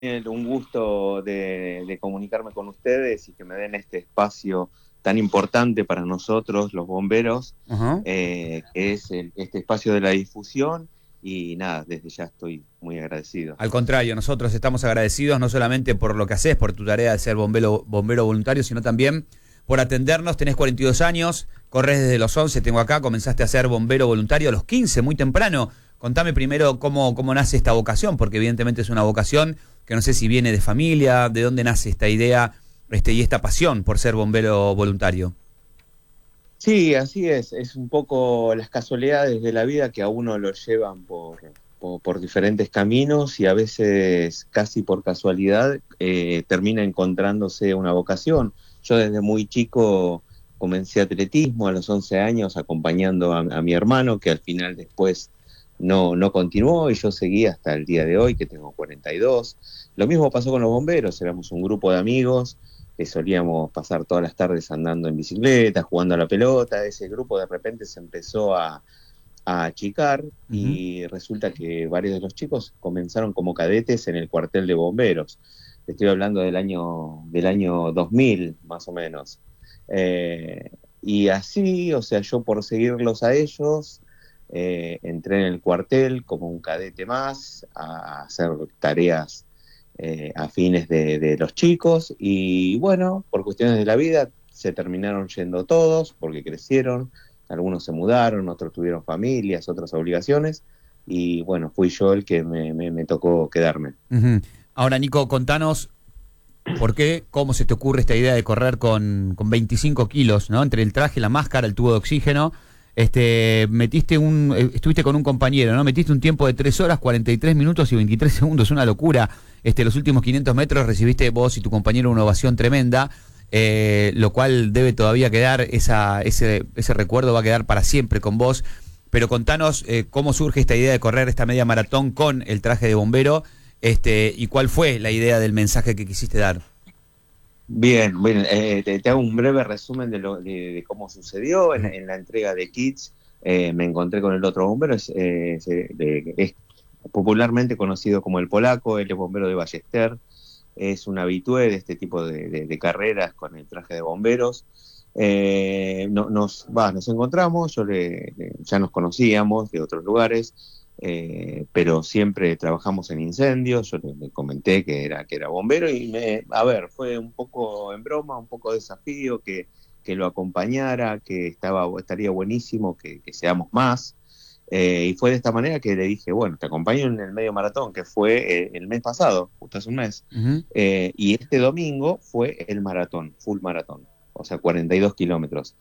Un gusto de comunicarme con ustedes y que me den este espacio tan importante para nosotros, los bomberos, Ajá. que es este espacio de la difusión. Y nada, desde ya estoy muy agradecido. Al contrario, nosotros estamos agradecidos no solamente por lo que haces, por tu tarea de ser bombero voluntario, sino también por atendernos. Tenés 42 años, corres desde los 11, tengo acá, comenzaste a ser bombero voluntario a los 15, muy temprano. Contame primero cómo nace esta vocación, porque evidentemente es una vocación que no sé si viene de familia, de dónde nace esta idea y esta pasión por ser bombero voluntario. Sí, así es un poco las casualidades de la vida que a uno lo llevan por diferentes caminos y a veces casi por casualidad termina encontrándose una vocación. Yo desde muy chico comencé atletismo a los 11 años acompañando a mi hermano, que al final después no continuó, y yo seguí hasta el día de hoy, que tengo 42. Lo mismo pasó con los bomberos, éramos un grupo de amigos que solíamos pasar todas las tardes andando en bicicleta, jugando a la pelota. Ese grupo de repente se empezó a achicar Ujú. y resulta que varios de los chicos comenzaron como cadetes en el cuartel de bomberos. Estoy hablando del año 2000, más o menos. Y así, o sea, yo por seguirlos a ellos, entré en el cuartel como un cadete más a hacer tareas afines de los chicos, y bueno, por cuestiones de la vida se terminaron yendo todos porque crecieron, algunos se mudaron, otros tuvieron familias, otras obligaciones, y bueno, fui yo el que me tocó quedarme. Ujú. Ahora, Nico, contanos por qué, cómo se te ocurre esta idea de correr con 25 kilos, ¿no? Entre el traje, la máscara, el tubo de oxígeno. Estuviste con un compañero, ¿no? Metiste un tiempo de 3 horas, 43 minutos y 23 segundos, una locura. Los últimos 500 metros recibiste vos y tu compañero una ovación tremenda, lo cual debe todavía quedar, ese recuerdo va a quedar para siempre con vos. Pero contanos cómo surge esta idea de correr esta media maratón con el traje de bombero, y cuál fue la idea del mensaje que quisiste dar. Bien, bueno, te hago un breve resumen de cómo sucedió en, Ujú. en la entrega de kits. Me encontré con el otro bombero, es popularmente conocido como el polaco, él es bombero de Ballester, es un habitué de este tipo de carreras con el traje de bomberos. Nos encontramos, ya nos conocíamos de otros lugares, pero siempre trabajamos en incendios. Yo le comenté que era bombero, y a ver, fue un poco en broma, un poco desafío que lo acompañara, que estaría buenísimo que seamos más. Y fue de esta manera que le dije, bueno, te acompaño en el medio maratón, que fue el mes pasado, justo hace un mes. Ujú. Y este domingo fue el maratón, full maratón, o sea, 42 kilómetros.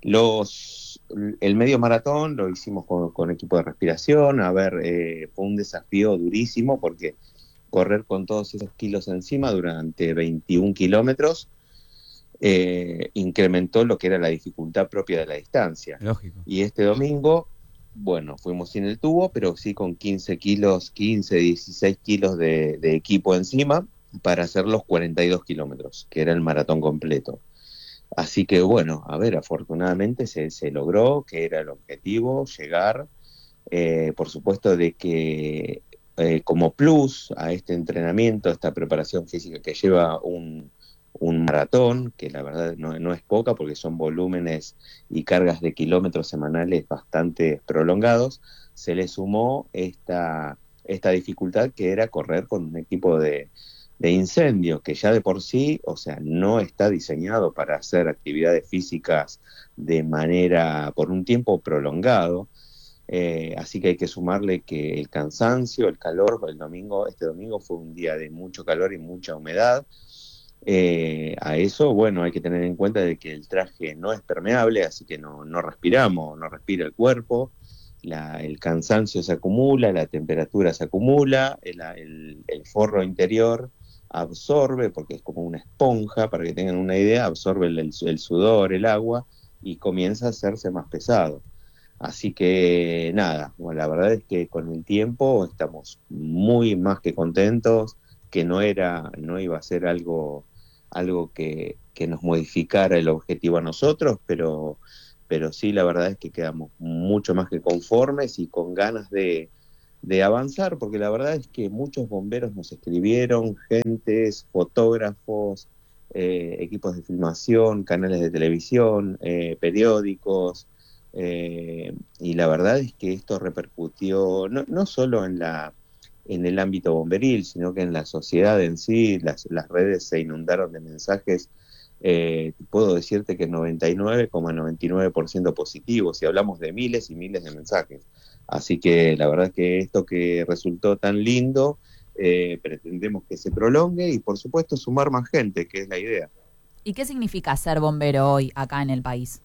El medio maratón lo hicimos con equipo de respiración. A ver, fue un desafío durísimo porque correr con todos esos kilos encima durante 21 kilómetros incrementó lo que era la dificultad propia de la distancia. Lógico. Y este domingo, bueno, fuimos sin el tubo, pero sí con 15 kilos, 15, 16 kilos de equipo encima para hacer los 42 kilómetros, que era el maratón completo. Así que bueno, a ver, afortunadamente se logró, que era el objetivo, llegar. Por supuesto de que como plus a este entrenamiento, a esta preparación física que lleva un maratón, que la verdad no es poca porque son volúmenes y cargas de kilómetros semanales bastante prolongados, se le sumó esta dificultad que era correr con un equipo de incendio, que ya de por sí, o sea, no está diseñado para hacer actividades físicas de manera, por un tiempo prolongado. Así que hay que sumarle que el cansancio, el calor, este domingo fue un día de mucho calor y mucha humedad. A eso, bueno, hay que tener en cuenta de que el traje no es permeable, así que no respiramos, no respira el cuerpo. El cansancio se acumula, la temperatura se acumula, el forro interior absorbe, porque es como una esponja, para que tengan una idea, absorbe el sudor, el agua, y comienza a hacerse más pesado. Así que nada, bueno, la verdad es que con el tiempo estamos muy más que contentos, que no iba a ser algo que nos modificara el objetivo a nosotros, pero sí, la verdad es que quedamos mucho más que conformes y con ganas de avanzar, porque la verdad es que muchos bomberos nos escribieron, gentes, fotógrafos, equipos de filmación, canales de televisión, periódicos, y la verdad es que esto repercutió no solo en el ámbito bomberil, sino que en la sociedad en sí. Las redes se inundaron de mensajes, puedo decirte que 99,99% positivos, y hablamos de miles y miles de mensajes. Así que la verdad que esto que resultó tan lindo, pretendemos que se prolongue y por supuesto sumar más gente, que es la idea. ¿Y qué significa ser bombero hoy acá en el país?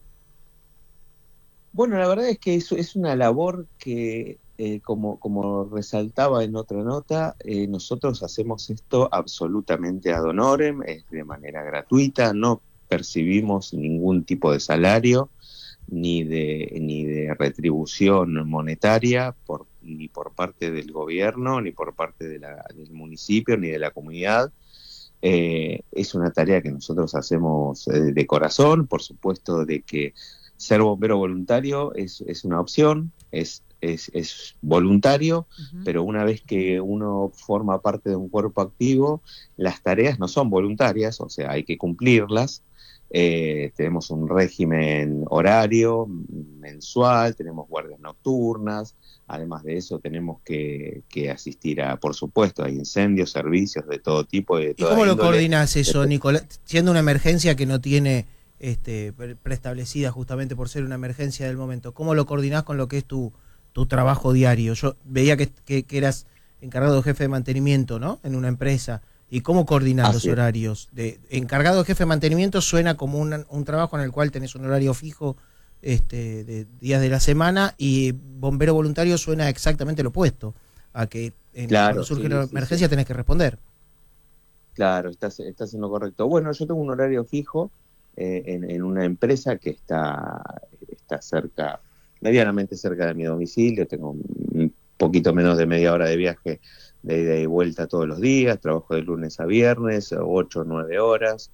Bueno, la verdad es que es una labor que, como resaltaba en otra nota, nosotros hacemos esto absolutamente ad honorem, es de manera gratuita, no percibimos ningún tipo de salario ni de retribución monetaria ni por parte del gobierno, ni por parte del municipio, ni de la comunidad. Es una tarea que nosotros hacemos de corazón. Por supuesto de que ser bombero voluntario es una opción, es voluntario, pero una vez que uno forma parte de un cuerpo activo, las tareas no son voluntarias, o sea, hay que cumplirlas. Tenemos un régimen horario mensual, tenemos guardias nocturnas, además de eso tenemos que asistir por supuesto, a incendios, servicios de todo tipo y de ¿Y toda cómo lo índole. coordinás eso, Nicolás? Siendo una emergencia que no tiene preestablecida justamente por ser una emergencia del momento, ¿cómo lo coordinás con lo que es tu trabajo diario? Yo veía que eras encargado de jefe de mantenimiento, ¿no? En una empresa. ¿Y cómo coordinás los horarios? Encargado de jefe de mantenimiento suena como un trabajo en el cual tenés un horario fijo de días de la semana, y bombero voluntario suena exactamente lo opuesto, a que cuando surge una emergencia tenés que responder. Claro, estás en lo correcto. Bueno, yo tengo un horario fijo en una empresa que está cerca, medianamente cerca de mi domicilio. Tengo un poquito menos de media hora de viaje de ida y vuelta todos los días. Trabajo de lunes a viernes, 8 o 9 horas.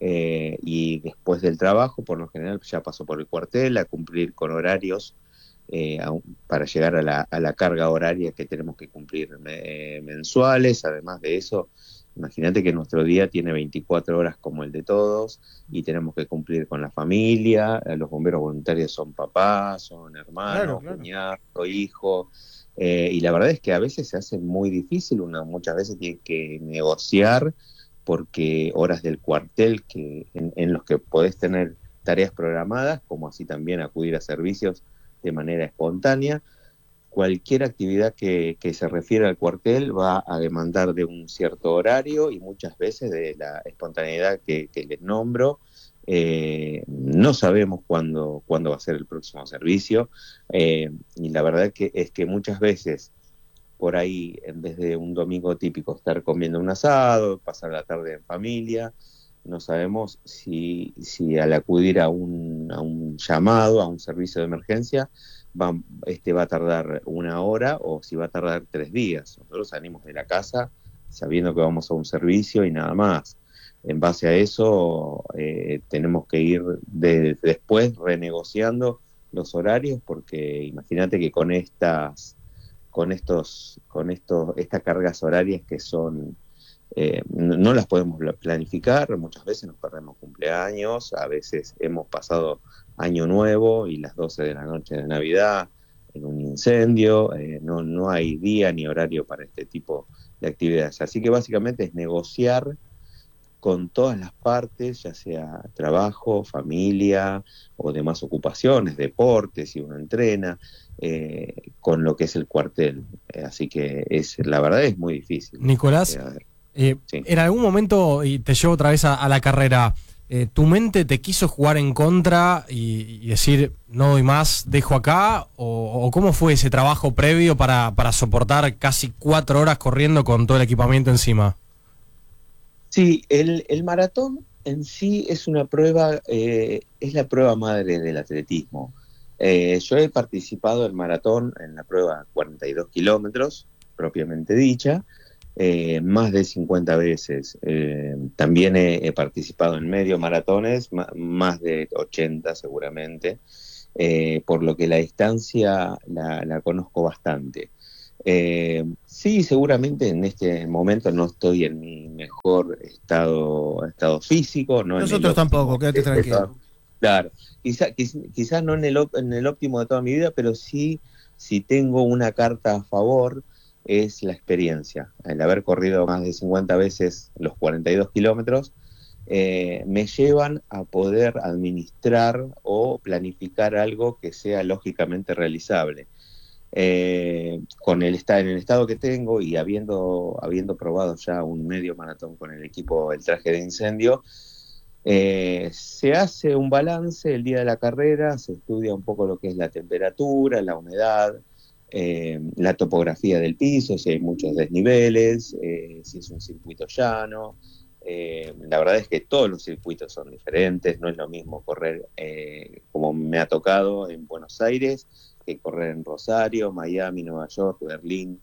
Y después del trabajo, por lo general, ya paso por el cuartel a cumplir con horarios para llegar a la carga horaria que tenemos que cumplir mensuales. Además de eso, imagínate que nuestro día tiene 24 horas como el de todos y tenemos que cumplir con la familia. Los bomberos voluntarios son papás, son hermanos, cuñados, hijos. Y la verdad es que a veces se hace muy difícil, muchas veces tiene que negociar, porque horas del cuartel en los que podés tener tareas programadas, como así también acudir a servicios de manera espontánea. Cualquier actividad que se refiera al cuartel va a demandar de un cierto horario y muchas veces de la espontaneidad que les nombro. No sabemos cuándo va a ser el próximo servicio, y la verdad es que muchas veces por ahí, en vez de un domingo típico estar comiendo un asado, pasar la tarde en familia, no sabemos si al acudir a un llamado, a un servicio de emergencia, va a tardar 1 hora o si va a tardar 3 días. Nosotros salimos de la casa sabiendo que vamos a un servicio y nada más. En base a eso, tenemos que ir después renegociando los horarios, porque imagínate que con estas cargas horarias que son, no las podemos planificar. Muchas veces nos perdemos cumpleaños, a veces hemos pasado Año Nuevo y las 12 de la noche de Navidad en un incendio. No hay día ni horario para este tipo de actividades. Así que básicamente es negociar con todas las partes, ya sea trabajo, familia o demás ocupaciones, deportes, si uno entrena, con lo que es el cuartel. Así que la verdad es muy difícil. Nicolás, sí. En algún momento, y te llevo otra vez a la carrera, ¿tu mente te quiso jugar en contra y decir, no doy más, dejo acá? ¿O cómo fue ese trabajo previo para soportar casi 4 horas corriendo con todo el equipamiento encima? Sí, el maratón en sí es una prueba, es la prueba madre del atletismo. Yo he participado en maratón en la prueba 42 kilómetros, propiamente dicha, más de 50 veces. También he participado en medio maratones, más de 80 seguramente, por lo que la distancia la conozco bastante. Sí, seguramente en este momento no estoy en mi mejor estado físico. No Nosotros tampoco, quédate tranquilo. Claro, quizás no en el óptimo de toda mi vida, pero sí, si tengo una carta a favor, es la experiencia. El haber corrido más de 50 veces los 42 kilómetros, me llevan a poder administrar o planificar algo que sea lógicamente realizable. En el estado que tengo y habiendo probado ya un medio maratón con el equipo El Traje de Incendio, se hace un balance el día de la carrera, se estudia un poco lo que es la temperatura, la humedad, la topografía del piso, si hay muchos desniveles, si es un circuito llano. La verdad es que todos los circuitos son diferentes, no es lo mismo correr como me ha tocado en Buenos Aires que correr en Rosario, Miami, Nueva York, Berlín.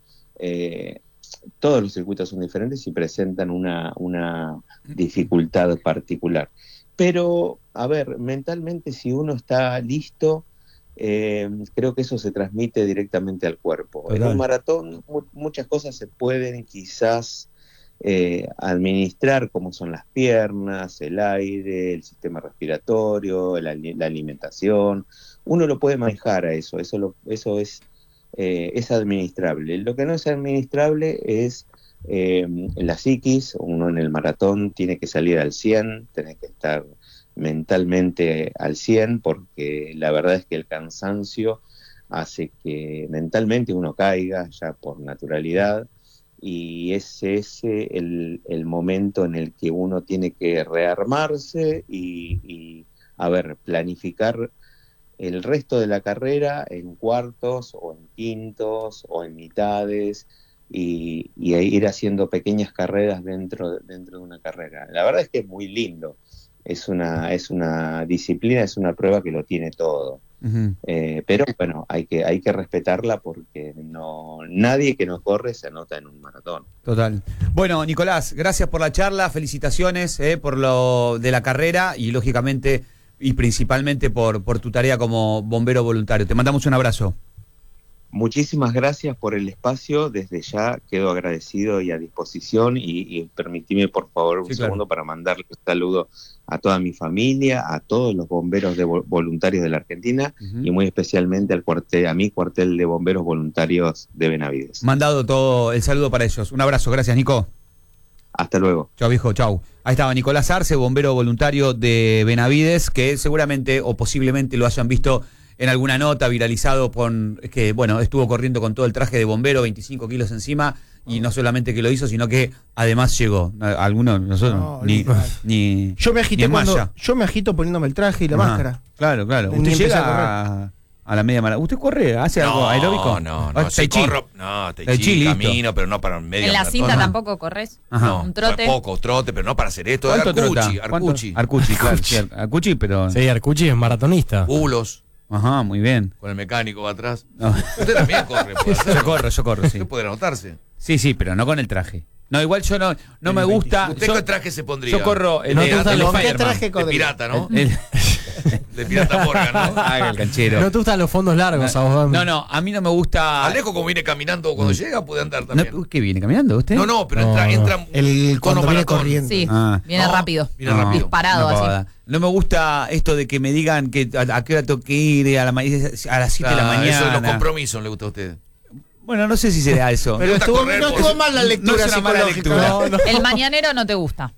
Todos los circuitos son diferentes y presentan una dificultad particular. Pero, a ver, mentalmente si uno está listo, creo que eso se transmite directamente al cuerpo. En un maratón muchas cosas se pueden quizás administrar, como son las piernas, el aire, el sistema respiratorio, la alimentación. Uno lo puede manejar a eso es administrable. Lo que no es administrable es la psiquis. Uno en el maratón tiene que salir al 100, tiene que estar mentalmente al 100, porque la verdad es que el cansancio hace que mentalmente uno caiga ya por naturalidad, y es ese el momento en el que uno tiene que rearmarse y planificar el resto de la carrera en cuartos o en quintos o en mitades, y ir haciendo pequeñas carreras dentro de una carrera. La verdad es que es muy lindo, es una disciplina, es una prueba que lo tiene todo. Uh-huh. Pero bueno, hay que respetarla, porque nadie que no corre se anota en un maratón. Total. Bueno, Nicolás, gracias por la charla, felicitaciones por lo de la carrera y lógicamente y principalmente por tu tarea como bombero voluntario. Te mandamos un abrazo. Muchísimas gracias por el espacio. Desde ya quedo agradecido y a disposición, y permitime por favor un segundo para mandarle un saludo a toda mi familia, a todos los bomberos voluntarios de la Argentina, uh-huh, y muy especialmente a mi cuartel de bomberos voluntarios de Benavides. Mandado todo el saludo para ellos. Un abrazo, gracias, Nico. Hasta luego. Chau, viejo, chau. Ahí estaba Nicolás Arce, bombero voluntario de Benavides, que seguramente o posiblemente lo hayan visto en alguna nota viralizado que estuvo corriendo con todo el traje de bombero, 25 kilos encima, y no solamente que lo hizo, sino que además llegó. Algunos, nosotros, ni yo me agito poniéndome el traje y la máscara. Claro. Usted llega a la media maratón. ¿Usted corre? ¿Hace algo aeróbico? No, sí corro. No, Tai Chi, camino, pero no para media maratón. ¿En la cinta tampoco corres? No, un trote. Poco trote, pero no para hacer esto. Arcucci, claro. Arcucci, pero... Sí, Arcucci es maratonista. Bulos. Ajá, muy bien. Con el mecánico va atrás. No. Usted también corre. Yo corro, sí. Usted puede anotarse. Sí, pero no con el traje. No, igual yo no me gusta. ¿Usted qué traje se pondría? Yo corro el de pirata, ¿no? De pirata Morgan, ¿no? El canchero. ¿No te gustan los fondos largos a vos? No, a mí no me gusta. Alejo, como viene caminando cuando llega, puede andar también. ¿Qué viene caminando usted? No, pero entra el cuando viene corriendo. Sí, viene rápido. Disparado así. No me gusta esto de que me digan que a qué hora tengo que ir a las 7 de la mañana. Eso de los compromisos le gusta a usted. Bueno, no sé si será eso. Pero no estuvo mal la lectura psicológica. El mañanero no te gusta.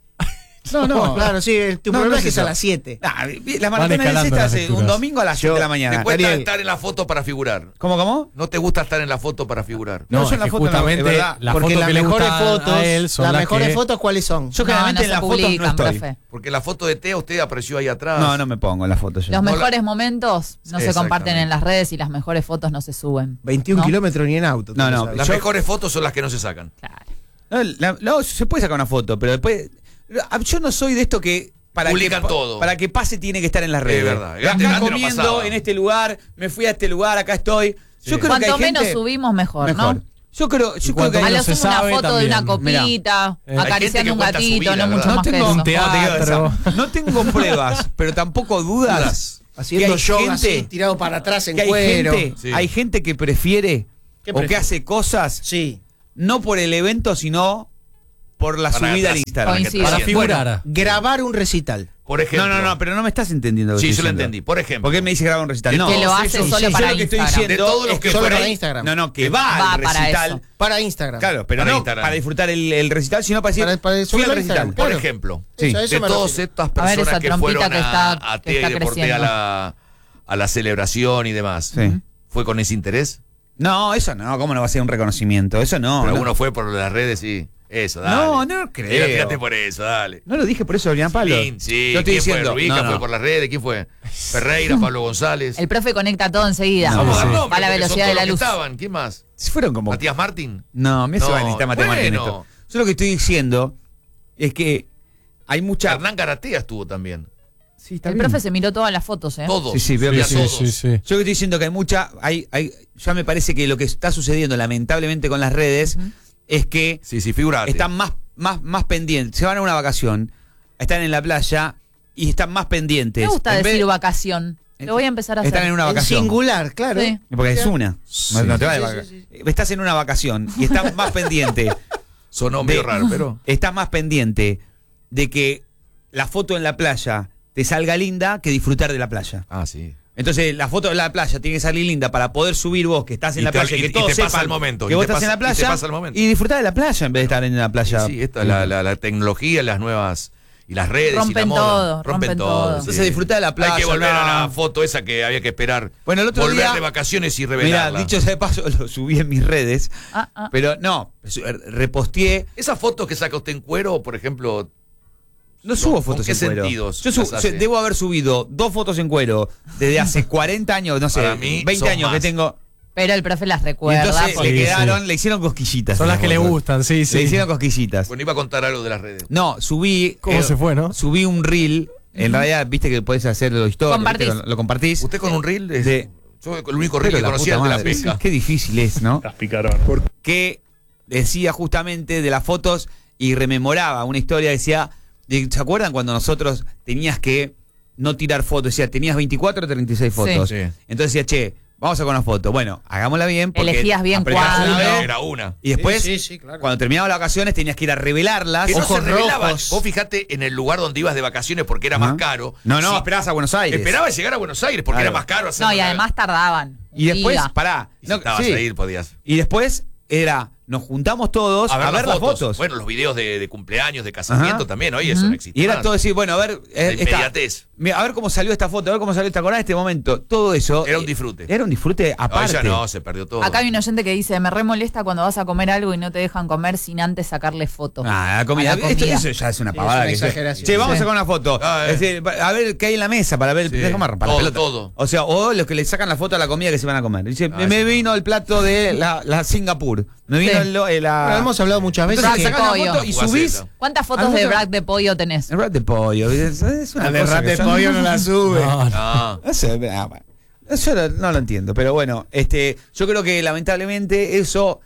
No, claro, sí, tu problema es que es a las 7. Las maratones estas un domingo a las 7 de la mañana. ¿Te cuesta estar en la foto para figurar? ¿Cómo? ¿No te gusta estar en la foto para figurar? No, yo en la foto justamente porque las mejores fotos, ¿cuáles son? Yo generalmente en las fotos no estoy. Porque la foto de Teo usted apareció ahí atrás. No me pongo en la foto yo. Los mejores momentos no se comparten en las redes y las mejores fotos no se suben. 21 kilómetros ni en auto. No. Las mejores fotos son las que no se sacan. Claro. No, se puede sacar una foto, pero después... Yo no soy de esto que para que pase tiene que estar en las redes. Es verdad. Acá comiendo en este lugar, me fui a este lugar, acá estoy. Sí. Yo creo Cuanto que menos subimos, mejor, ¿no? Yo creo que a lo sumo una foto también de una copita, acariciando un gatito, no mucho más que eso. Teatro. No tengo pruebas, pero tampoco dudas. Haciendo yoga así, tirado para atrás en cuero. Hay gente que prefiere o que hace cosas, no por el evento, sino por la subida al Instagram. Para figurar. Grabar un recital. Por ejemplo. No, pero no me estás entendiendo. Sí, yo lo entendí. Por ejemplo. ¿Por qué me dice grabar un recital? No, que lo hace solo para lo que estoy Instagram. diciendo De todos los es que solo fuera para Instagram. No, que va al para recital. eso. Para Instagram. Claro, pero Para no Instagram. para disfrutar el recital, sino para decir, Para fui subirlo al a recital. Instagram. Por Claro. ejemplo, Sí. Eso de me todas refiero. estas A ver, personas esa que trompita fueron que está- a que TEA está y Deportea creciendo. a la celebración y demás, Sí. ¿fue con ese interés? No, eso no, ¿cómo no va a ser un reconocimiento? Eso no. Pero no. uno fue por las redes y eso, dale. No creo. Fíjate por eso, dale. No lo dije por eso, Adrián Pablo. Sí, Yo estoy ¿quién diciendo, fue? Rubica no. fue por las redes, ¿quién fue? Ferreira, Pablo González. El profe conecta todo enseguida. No, Vamos a dar sí. nombres, Va a la porque velocidad son de la todos los luz. que estaban. ¿Quién más? Si fueron como. ¿Matías Martín? No, me hace No, necesitar matemáticas en bueno. esto. Yo lo que estoy diciendo es que hay mucha. Hernán Garatea estuvo también. Sí, está El bien. profe se miró todas las fotos, ¿eh? Todos. Sí, veo que Mira, sí. todos. Sí. Yo lo que estoy diciendo que hay mucha. Ya me parece que lo que está sucediendo lamentablemente con las redes es que Sí, figurate. están más pendientes. Se van a una vacación, están en la playa y están más pendientes. Me gusta En vez- decir vacación. Lo voy a empezar a hacer. Están en una En vacación. singular, claro. Sí. Porque es una. No te vas de Sí, vacaciones. Estás en una vacación y estás más pendiente. Sonó medio raro, pero. Estás más pendiente de que la foto en la playa te salga linda que disfrutar de la playa. Ah, sí. Entonces la foto de la playa tiene que salir linda para poder subir vos que estás en Y la te- playa y y- que y todos te pasa sepan el momento, que y vos te estás en la pasa- y te playa pasa el momento. y disfrutar de la playa en vez de estar en la playa. Sí, esta, la tecnología, las nuevas. Y las redes y la Rompen moda. todo, rompen todo. sí. Entonces disfrutar de la playa. Hay que volver no. a la foto esa que había que esperar. Bueno, el otro volver día- de vacaciones y Mirá, revelarla. dicho sea de paso, lo subí en mis redes, pero no, reposteé. Esas fotos que saca usted en cuero, por ejemplo. No subo ¿Con fotos qué en cuero. sentidos Yo las hace? debo haber subido 2 fotos en cuero desde hace 40 años, no sé, Para mí 20 son años que más. tengo. Pero el profe las Y recuerda. entonces porque- le quedaron, le hicieron cosquillitas. Son las esas que le fotos. gustan, sí. Le hicieron cosquillitas. Bueno, iba a contar algo de las redes. No, subí. ¿Cómo se fue, no? Subí un reel. En realidad, viste que podés hacer los stories. Compartís. ¿viste? Lo compartís. ¿Usted con un reel? Yo el único reel Pero que la conocía puta era el de la madre, pesca. Qué difícil es, ¿no? Las picaron. Que decía justamente de las fotos y rememoraba una historia. Decía, ¿se acuerdan cuando nosotros tenías que no tirar fotos? Decía, tenías 24 o 36 fotos. Sí. Entonces decía, che, vamos a con una foto. Bueno, hagámosla bien. Porque Elegías bien apretás cuadro. una vez, Era una. y después, Sí, claro. cuando terminaban las vacaciones, tenías que ir a revelarlas. Que no Ojos se revelaban. rojos. Vos fijate en el lugar donde ibas de vacaciones porque era Ajá. más caro. No, Sí, esperabas a Buenos Aires. esperaba llegar a Buenos Aires porque Claro. era más caro hacerlo. No, y además tardaban. Y después, Diga. pará. Y si estabas ahí, podías. Y después era, nos juntamos todos a ver las fotos. Bueno, los videos de cumpleaños, de casamiento Ajá. también, hoy eso no existe. Y era más. todo decir, bueno, a ver, La inmediatez. mira, a ver cómo salió esta foto, a ver cómo salió esta coronada en este momento. Todo eso. Era un disfrute. Era un disfrute Hoy aparte. ya no, se perdió todo. Acá hay un oyente que dice, me remolesta cuando vas a comer algo y no te dejan comer sin antes sacarle foto. Ah, la comida. A la comida. Eso ya es una Sí, pavada. es una que exageración. Che, vamos a Sí. sacar una foto. Ah, Es decir, a ver qué hay en la mesa para ver Sí. de comer, para Todo, la pelota. todo. O sea, o los que le sacan la foto a la comida que se van a comer. Dice, Ah, me eso vino el plato de la Singapur. Me vino Sí. la. Bueno, hemos hablado muchas veces Entonces que sacás la pollo. foto y Fugaceta. subís. ¿Cuántas fotos Ah, de no. Brad de pollo tenés? El rat de pollo. Es una la de cosa rat que de yo- pollo no la sube. No, no. No. No sé, bueno, yo no lo entiendo, pero bueno, yo creo que lamentablemente eso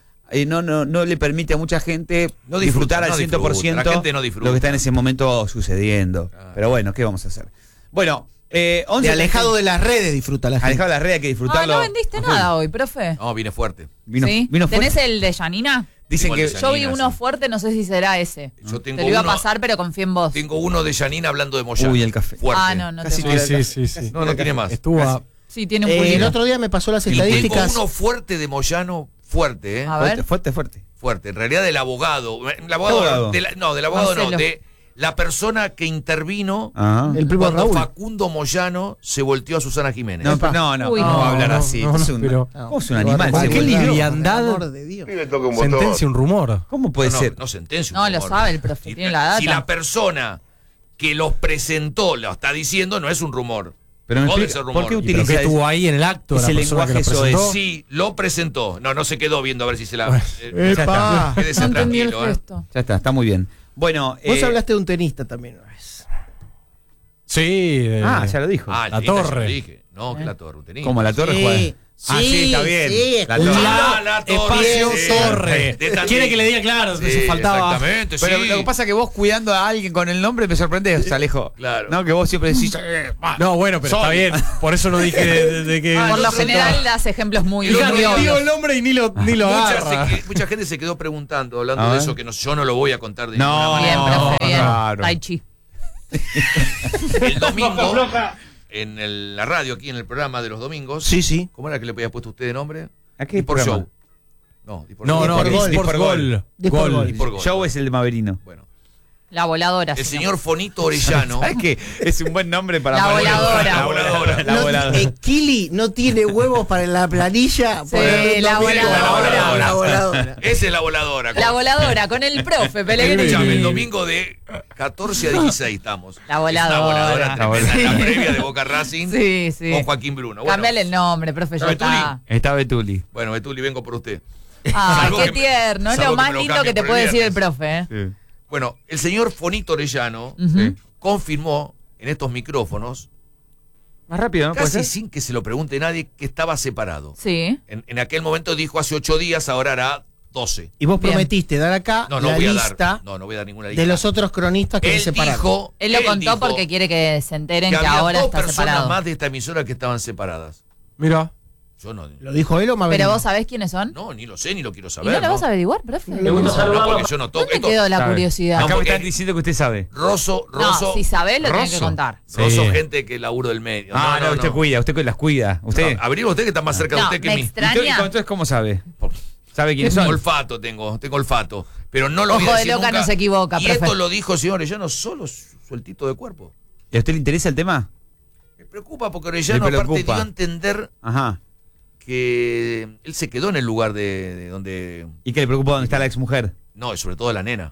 no le permite a mucha gente No disfrutar al disfruta, 100% la gente no disfruta. lo que está en ese momento sucediendo. Claro. Pero bueno, ¿qué vamos a hacer? Bueno, 11 De alejado de las redes disfruta la gente. alejado de las redes hay que Ah, disfrutarlo. no vendiste a full. nada hoy, profe. No, vine fuerte. Vino, ¿Sí? vino fuerte. ¿Tenés el de Janina? Dicen Igual que de Yo vi Janina, uno sí. fuerte, no sé si será ese. Yo tengo Te lo iba uno, a pasar, pero confío en vos. tengo uno de Janina hablando de Moyano. Uy, el café. Fuerte. Ah, no Casi te Sí, sí, sí, sí. No, no tiene más. Estuvo a- Sí, tiene un El pulito. otro día me pasó las Y tengo estadísticas. uno fuerte de Moyano, fuerte, ¿eh? A ver. Fuerte. Fuerte. En realidad del abogado. El abogado, Abogado. no, del abogado no. Marcelo. De la persona que intervino Ah. El primo cuando Raúl. Facundo Moyano se volteó a Susana Jiménez. No, Epa. no, Uy, no, no. va a hablar así. No, no, es un, pero- ¿cómo es un animal? ¿Para Se qué volvió. liviandad? Por amor de Dios. Sentencia un rumor. ¿Cómo puede no, ser? No sentencia. No, un lo rumor. sabe el profe, tiene la data. Si la persona que los presentó lo está diciendo, no es un rumor. Pero me Puede explica, ser rumor. ¿por qué ¿Y pero utiliza qué estuvo ahí en el acto? ese la persona que lo lenguaje presentó? soez? Sí, lo presentó. No se quedó viendo a ver si se la. Epa. Quédese No entendí el tranquilo, ¿eh? gesto. Ya está muy bien. Bueno, Vos hablaste de un tenista también una vez. Sí. ya lo dijo. Ah, el La tenista, ya Torre. lo dije. No, que la torre, un tenista. Como la torre Sí. juega. Sí, está bien. Sí, La espacio sí. Torre. Quiere que le diga claro, Sí, eso faltaba. Exactamente, Pero sí. lo que pasa es que vos cuidando a alguien con el nombre me sorprendés, Alejo. Claro. No, que vos siempre decís. No, bueno, pero está bien. Por eso no dije de que. Por lo general das ejemplos muy Fíjate, muy digo obvios. el nombre y ni lo agarra. Mucha gente se quedó preguntando, hablando A de ver. eso, que yo no lo voy a contar de No. ninguna Bien, manera. profe, bien. claro. Tai Chi. El domingo, en la radio, aquí en el programa de los domingos. Sí. ¿Cómo era que le había puesto usted de nombre? ¿A qué Por programa? Show. No, No, Dispor Gol. Gol. Show es el de Maverino. Bueno, La voladora. el si no. señor Fonito Orellano. ¿Sabes qué? Es un buen nombre para La poner- voladora. La voladora. La voladora. Kili no tiene huevos para la planilla. Sí, ponerle un la domingo. voladora. La voladora. Esa es la voladora. La voladora, con el profe Pellegrini. Escuchame, el domingo de 14 a 16 estamos. La voladora. Es una voladora La tremenda. voladora. La previa de Boca Racing Sí, sí. con Joaquín Bruno. Bueno, Cambiale el nombre, profe, ya Betuli. está. Está Betuli. bueno, Betuli, vengo por usted. Ah, Salvo qué que me- tierno. Es salvo lo que más me lo lindo cambie que te por el puede decir el viernes. profe, ¿eh? Bueno, el señor Fonito Orellano Ujú. confirmó en estos micrófonos, Más rápido, ¿no? ¿Puede casi ser? sin que se lo pregunte nadie, que estaba separado. Sí. En aquel momento dijo hace 8 días, ahora hará 12. Y vos Bien. prometiste dar acá No la voy a lista dar. No voy a dar ninguna lista. de los otros cronistas que Él se separaron. dijo, Él lo contó dijo porque quiere que se enteren que había ahora dos está personas separado. más de esta emisora que estaban separadas. Mira. Yo no. ¿Lo dijo él o Maverino? Pero vos sabés quiénes son. No, ni lo sé, ni lo quiero ¿Y saber. no lo vas a averiguar, profe? No, porque yo no toco. ¿Dónde Esto, quedó la sabe. curiosidad? No, Acá me porque- están diciendo que usted sabe. Rosso, No, si sabés lo tenés que Rosso. contar. Rosso, Sí. gente que laburo del medio. No, usted cuida, usted las cuida. Usted. Averigua usted que está más cerca de No, usted que me mí. extraña. Entonces, ¿cómo sabe? ¿Sabe quiénes Tengo son? olfato tengo olfato. Pero no lo Ojo voy a de decir loca nunca. no se equivoca, Y profe. esto lo dijo el señor Orellano solo sueltito de cuerpo. ¿Y a usted le interesa el tema? Me preocupa porque Orellano Le aparte preocupa. dio a entender Ajá. que él se quedó en el lugar de donde... ¿Y qué le preocupa dónde está la exmujer? No, y sobre todo la nena.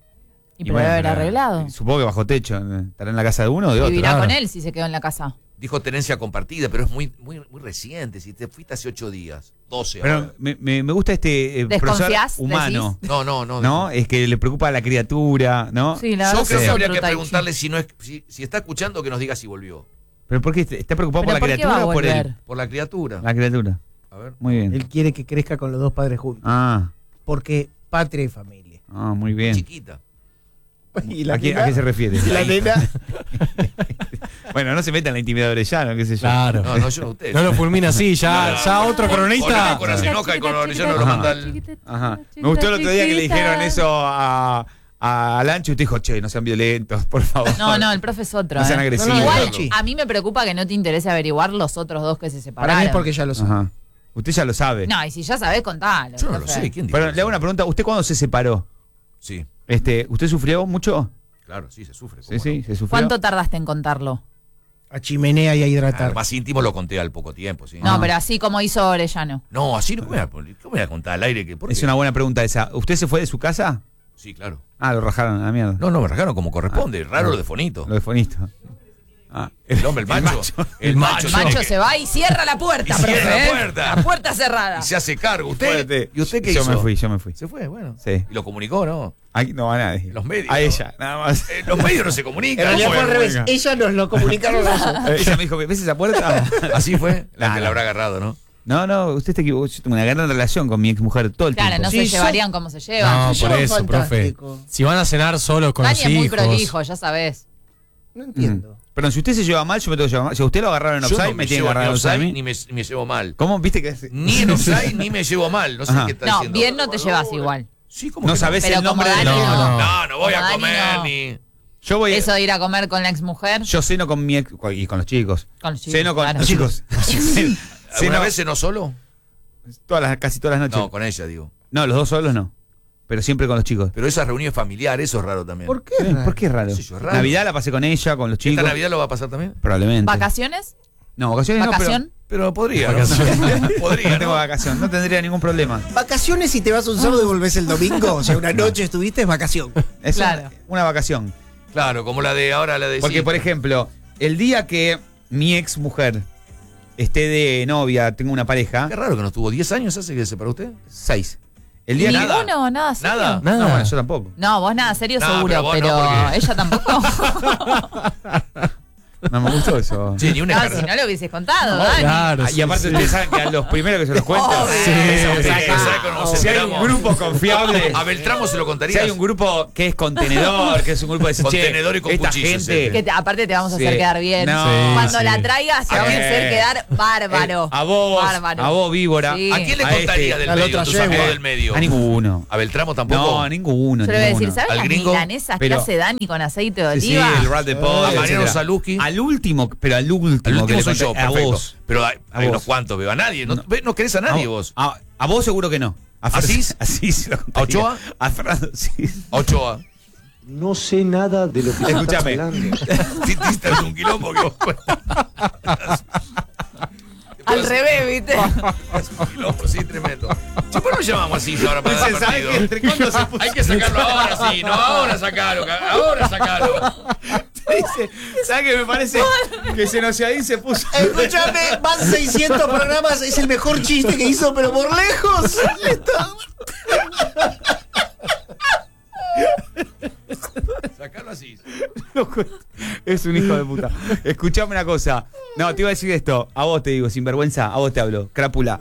Y pero debe haber arreglado. Supongo que bajo techo. ¿Estará en la casa de uno o de otro? Vivirá Claro. con él si se quedó en la casa. Dijo tenencia compartida, pero es muy reciente. Si te fuiste hace 8 días, 12 Pero ahora. me gusta este profesor ¿Desconfías, humano. No. Es que le preocupa a la criatura, ¿no? Sí, la Yo verdad creo es que habría otro que Tai Chi. preguntarle si está escuchando, que nos diga si volvió. ¿Pero por qué está preocupado por ¿Pero la por qué va criatura a o por él? volver? Por la criatura. La criatura. A ver. Muy bien. Él quiere que crezca con los dos padres juntos. Ah, Porque patria y familia. muy bien. Chiquita. ¿Y ¿A qué se refiere? La nena. Bueno, no se meta en la intimidad de Orellano, qué sé yo. Claro. No, yo no usted. No lo fulmina así, ya otro cronista. Con Asinoca y con Orellano lo Ajá. manda al... Ajá. Me gustó el otro día que le dijeron eso a Lancho y usted dijo, che, no sean violentos, por favor. No, el profe es otro. No sean ¿eh? agresivos. Igual, Sí. a mí me preocupa que no te interese averiguar los otros dos que se separaron. Para mí es porque ya lo sabe. Ajá. Usted ya lo sabe. No, y si ya sabés, contalo. Yo no lo profe. sé. ¿Quién dijo Pero le eso? hago una pregunta. ¿Usted cuándo se separó? Sí, ¿Usted sufrió mucho? claro, sí, se sufre. Sí, ¿cómo sí, no? se sufrió. ¿Cuánto tardaste en contarlo? A chimenea y a Ah, hidratar. lo más íntimo lo conté al poco tiempo, sí. No, pero así como hizo Orellano. No, así no ¿cómo voy a contar al aire? ¿Por Es qué? una buena pregunta esa. ¿Usted se fue de su casa? Sí, claro. Ah, lo rajaron a la mierda. No, me rajaron como corresponde. Raro lo de Fonito. Lo de Fonito. Ah, El hombre, el macho. El macho. El macho tiene que- se va y cierra la puerta, Y profe. cierra la ¿eh? puerta. La puerta cerrada. Y se hace cargo. Fuerte. ¿Y usted qué Yo hizo? me fui. Se fue, bueno. Sí. Y lo comunicó, ¿no? Aquí no va nadie. Los medios, A ¿no? ella, nada más. Los medios no se comunican. En realidad fue al Bueno, revés. venga. Ella nos lo comunicaron a nosotros. Ella me dijo, ¿ves esa puerta? Así fue. La que Nada. la habrá agarrado, ¿no? No, usted está equivocado. Yo tengo una gran relación con mi exmujer todo el Claro, tiempo. no Sí, se son- llevarían como se llevan. No, Se por llevan eso, profe. fantástico. Si van a cenar solos con Dani los es muy hijos. prolijo, ya sabés. No entiendo. Perdón, si usted se lleva mal, yo me tengo que llevar mal. Si a usted lo agarraron en Yo offside, no me tiene que llevo agarrar ni en offside a offside mí. ni me llevo mal. ¿Cómo? ¿Viste que Ni en offside ni me llevo mal. No sé Ajá. qué está No, diciendo. bien no te llevas igual. Sí, como no que sabés Pero el como nombre de Dani no. No voy Como a Dani comer no. ni... Yo voy. Eso de ir a comer con la exmujer. Yo ceno con mi ex y con los chicos. Con los chicos, Ceno con claro. los chicos. ¿Alguna Ceno vez cenó solo? casi todas las noches. No, con ella, digo. No, los dos solos no. Pero siempre con los chicos. Pero esas reuniones familiares, eso es raro también. ¿Por qué? ¿Por qué es raro? Sí, es raro. Navidad la pasé con ella, con los chicos. ¿Esta Navidad lo va a pasar también? Probablemente. ¿Vacaciones? No, vacaciones ¿Vacación? Pero podría, ¿no? no. Podría, No tengo ¿no? vacación, no tendría ningún problema. Vacaciones y te vas un sábado y volvés el domingo. O sea, una noche estuviste, es vacación. Es Claro. una vacación. Claro, como la de ahora, la de... Porque, sí. por ejemplo, el día que mi ex mujer esté de novia, tengo una pareja, Qué raro que no estuvo. ¿10 años hace que se separó usted? 6. El día que... Nada. Ninguno, nada serio. Nada. No, bueno, yo tampoco. No, vos nada serio No, seguro, pero vos pero, no, porque- ella tampoco. No me gustó eso. Sí, ni un No, ejercicio. si no lo hubieses contado, Dani. Claro, Y aparte ustedes saben que a los primeros que se los cuento. Si hay un grupo confiable. A Beltramo se lo Si contarías. hay un grupo que es contenedor, que es un grupo de Contenedor y con esta cuchillos, gente. Que aparte te vamos a hacer Sí. quedar bien. No. Cuando Sí, la sí. traigas, te vamos a hacer quedar bárbaro. A vos, Bárbaro. a vos, víbora. Sí. ¿A quién le A contarías del a la medio? otra Tus yegua. amigos del medio. A ninguno. ¿A Beltramo tampoco? No, a ninguno. Yo le voy a decir, ninguno. ¿sabes ¿Al las gringo? milanesas Pero- que hace Dani con aceite de Sí, sí, oliva? el rat de pollo, A Mariano etcétera. Saluski. Al último, pero al último. Al que último le soy yo, conté, a perfecto. vos. Pero hay A vos. unos cuantos, veo. A nadie. No querés a nadie vos. A vos seguro que no. ¿Asís? Así se lo ¿A contaría. Ochoa? A Fernando, sí. Ochoa. No sé nada de lo que Escúchame. estás hablando. Titiste es un quilombo que vos Al revés, ¿viste? Es un quilombo, sí, tremendo. Che, ¿por qué no llamamos así ahora para Dice, dar ¿sabes partido? qué? Entre cuándo se puso- Hay que sacarlo ahora, sí. No, ahora sacalo. Ahora sacalo. Dice, ¿sabes qué me parece? Que Senociadín se puso. Escúchame, van 600 programas, es el mejor chiste que hizo, pero por lejos. Sacalo así. Es un hijo de puta. Escuchame una cosa. No, te iba a decir esto. A vos te digo, sinvergüenza, a vos te hablo. Crápula.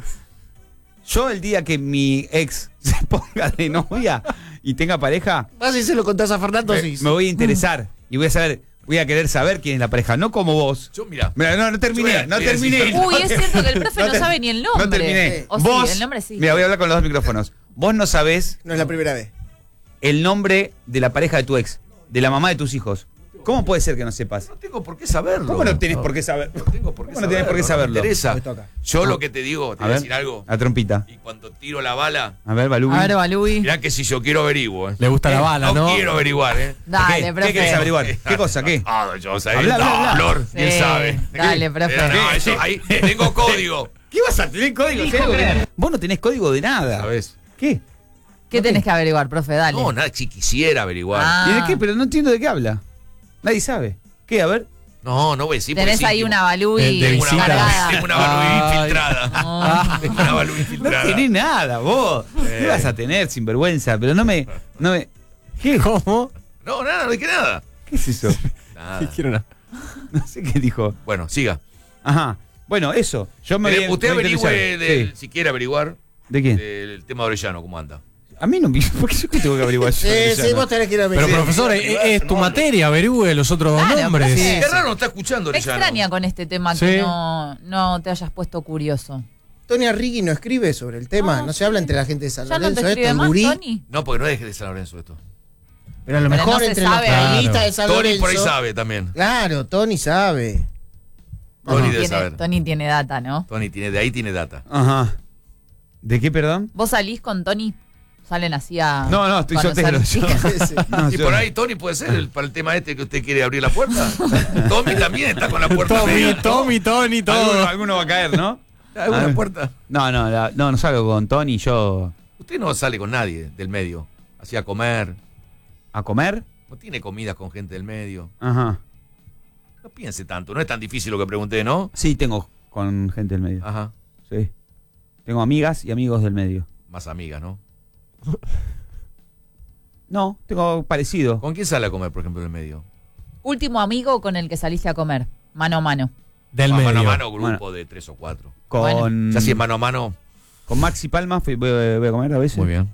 Yo el día que mi ex se ponga de novia y tenga pareja, Vas y se lo contás a Fernando, sí. me voy a interesar y voy a saber, voy a querer saber quién es la pareja, no como vos. Yo, mira. Mira, no terminé, Yo no voy a terminé. decir- Uy, es cierto que el profe no te- sabe ni el nombre. No terminé. O sí, Vos, el nombre sí. Mira, voy a hablar con los dos micrófonos. Vos no sabés No es la primera vez. el nombre de la pareja de tu ex, de la mamá de tus hijos. ¿Cómo puede ser que no sepas? No tengo por qué saberlo. ¿Cómo no tenés por qué saber? No tengo por qué ¿Cómo no tenés por qué saberlo? Me interesa. Me toca. Yo lo que te digo, te A voy a ver, decir algo. la trompita. Y cuando tiro la bala, A ver, Balú. A ver, Balui. mirá que si yo quiero averiguo. Le gusta la bala, ¿no? No quiero averiguar, Dale, ¿Qué profe. querés averiguar? ¿Qué cosa? ¿Qué? Ah, yo sé. Habla, habla, habla. Flor, él Sí, sabe. dale, profe. No, eso, ahí tengo código. ¿Qué vas a tener código? Vos no tenés código de nada. ¿Sabes? ¿Qué? ¿Qué tenés que averiguar, profe? Dale. No, nada, si quisiera averiguar. Ah. ¿Y de qué? Pero no entiendo de qué habla. Nadie sabe. ¿Qué? A ver. No, voy a decir porque Tenés es ahí íntimo. una Balui De Tengo una cargada. Tengo una Balui Ay. infiltrada. Ah. Tengo una Balui No infiltrada. tenés nada, vos. ¿Qué vas a tener, sinvergüenza? Pero no me. ¿Qué? ¿Cómo? No, nada, no dije nada. ¿Qué es eso? Nada. Quiero una. No sé qué dijo. Bueno, siga. Ajá. Bueno, eso. Yo me voy- Usted voy a averigüe, interesar. Sí. si quiere averiguar, ¿De quién? del tema de Orellano, cómo anda. A mí no me. ¿Por qué yo qué tengo que averiguar? Sí, vos tenés que ir a Pero ver. profesor, es tu materia, averigüe los otros dos Claro, nombres. profe. Qué raro no está escuchando Me Orellano. extraña con este tema Sí. que no te hayas puesto curioso. Tony Arrigui no escribe sobre el tema, no se habla entre la gente de San ¿Ya no te Lorenzo, escribe esto, el más, gurí. Tony? No, porque no es de San Lorenzo esto. Pero a lo Pero mejor no se entre sabe los ahí. panelistas de San Tony Lorenzo. por ahí sabe también. Claro, Tony sabe. Tony debe saber. Tony tiene data, ¿no? Tony tiene, de ahí tiene data. Ajá. ¿De qué, perdón? ¿Vos salís con Tony? ¿Salen así a No, estoy conocer soltero. chicas? yo. Sí, sí. No, Y yo- por ahí Tony puede ser para el tema este que usted quiere abrir la puerta. Tommy también está con la puerta media. Tony, todo. Alguno va a caer, ¿no? ¿Abre Ah. la puerta? No salgo con Tony. Yo. Usted no sale con nadie del medio. Así a comer. ¿A comer? No tiene comidas con gente del medio. Ajá. No piense tanto. No es tan difícil lo que pregunté, ¿no? Sí, tengo con gente del medio. Ajá. Sí. Tengo amigas y amigos del medio. Más amigas, ¿no? No, tengo parecido. ¿Con quién sale a comer, por ejemplo, del medio? Último amigo con el que saliste a comer, mano a mano. Del Mano medio. a mano, grupo Bueno. de 3 o 4. Con, Ya si es mano a mano, con Maxi Palma voy a comer a veces. muy bien.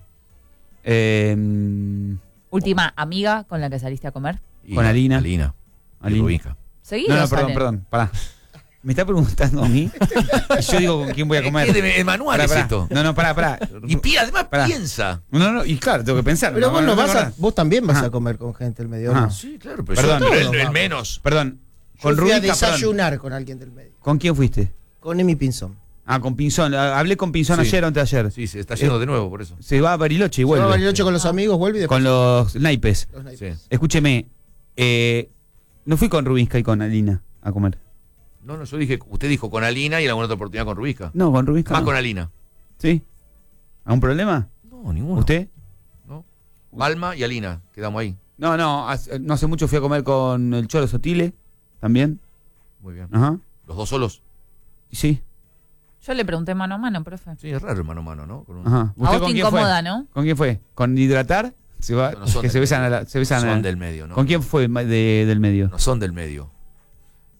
Última amiga con la que saliste a comer. Y Con Alina. Alina. Y Alina. Rubinja. ¿Seguido No, salen? perdón, pará. Me está preguntando a mí. Y yo digo con quién voy a comer. Es que de manual Pará, es pará. esto. No, pará. Y además Pará. piensa. No, y claro, tengo que pensar. Pero vos no vas a, acordás. vos también vas Ajá. a comer con gente del medio. Ajá. ¿no? Sí, claro, pero Perdón. yo pero Todos el vamos. menos. Perdón. Yo Con fui a Rubinja, perdón. desayunar con alguien del medio. ¿Con quién fuiste? Con Emi Pinzón. Ah, con Pinzón. Hablé con Pinzón Sí. ayer o antes de ayer. Sí, se está yendo de nuevo por eso. Se va a Bariloche y Se va a vuelve. Bariloche con los amigos, vuelve y después Con los naipes. los Sí. naipes. Escúcheme. No fui con Rubinska y con Alina a comer. No, yo dije, usted dijo con Alina y en alguna otra oportunidad con Rubisca. No, con Rubinska. Más no. con Alina. ¿Sí? ¿Algún problema? No, ninguno. ¿Usted? No. Palma y Alina, quedamos ahí. No hace mucho fui a comer con el Cholo Sotile. También. Muy bien. Ajá. Los dos solos. Y sí. Yo le pregunté mano a mano, profe. Sí, es raro el mano a mano, ¿no? Con un- Ajá. A vos te con quién incomoda, fue? ¿no? ¿Con quién fue? ¿Con Hidratar? Se va, No son que del se besan medio. se besan Son del medio, ¿no? ¿Con quién fue del medio? No son del medio.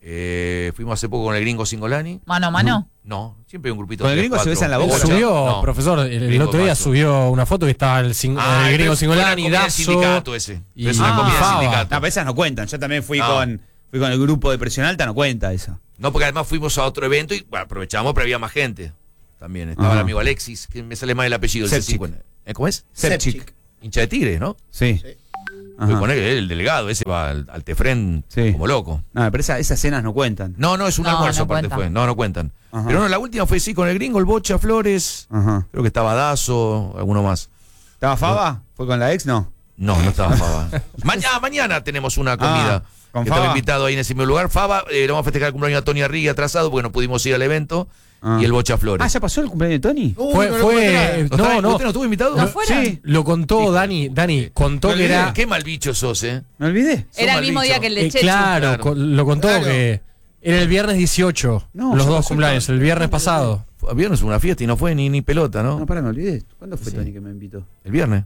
Fuimos hace poco con el gringo Singolani. ¿Mano a mano? No, siempre hay un grupito. ¿Con el gringo se besan la boca? Subió, No. profesor, el Gringo otro día Paso. subió una foto que estaba el gringo Singolani, Dazo. Dazo. Sindicato ese. y- Pero es una comida de Fava. sindicato. No, pero esas no cuentan. Yo también fui No. con el grupo de Presión Alta, no cuenta esa. No, porque además fuimos a otro evento y bueno, aprovechamos, pero había más gente. También estaba Ajá. el amigo Alexis, que me sale mal el apellido. El Sepchik. C5. ¿Cómo es? Sepchik. Hincha de Tigres, ¿no? Sí. Fui Ajá. con él, el delegado, ese va al Tefren Sí. como loco. No, pero esas cenas no cuentan. No, es un No, almuerzo no aparte cuenta. fue. No cuentan. Ajá. Pero no, la última fue sí con el gringo, el Bocha, Flores. Ajá. Creo que estaba Dazo, alguno más. ¿Estaba Fava? ¿Fue con la ex? No. No estaba Fava. Mañana tenemos una comida. ¿con que estaba Fava? invitado ahí en ese mismo lugar. Fava, le vamos a festejar el cumpleaños a Tony Arrigui atrasado porque no pudimos ir al evento. Ah. Y el Bocha Flores. Ah, ¿ya pasó el cumpleaños de Tony? Fue, no lo puedo creer. ¿Usted no no, estuvo invitado? ¿No fueron? Sí. lo contó Dani, contó Me que olvidé. era... Qué mal bicho sos, Me olvidé. Era el mal mismo bicho. día que el de Chechu. claro, Claro. lo contó Claro. que era el viernes 18, No, los ya dos pasó cumpleaños, el viernes pasado. Fue viernes una fiesta y no fue ni pelota, ¿no? No, pará, me olvidé. ¿Cuándo fue Sí. Tony que me invitó? El viernes.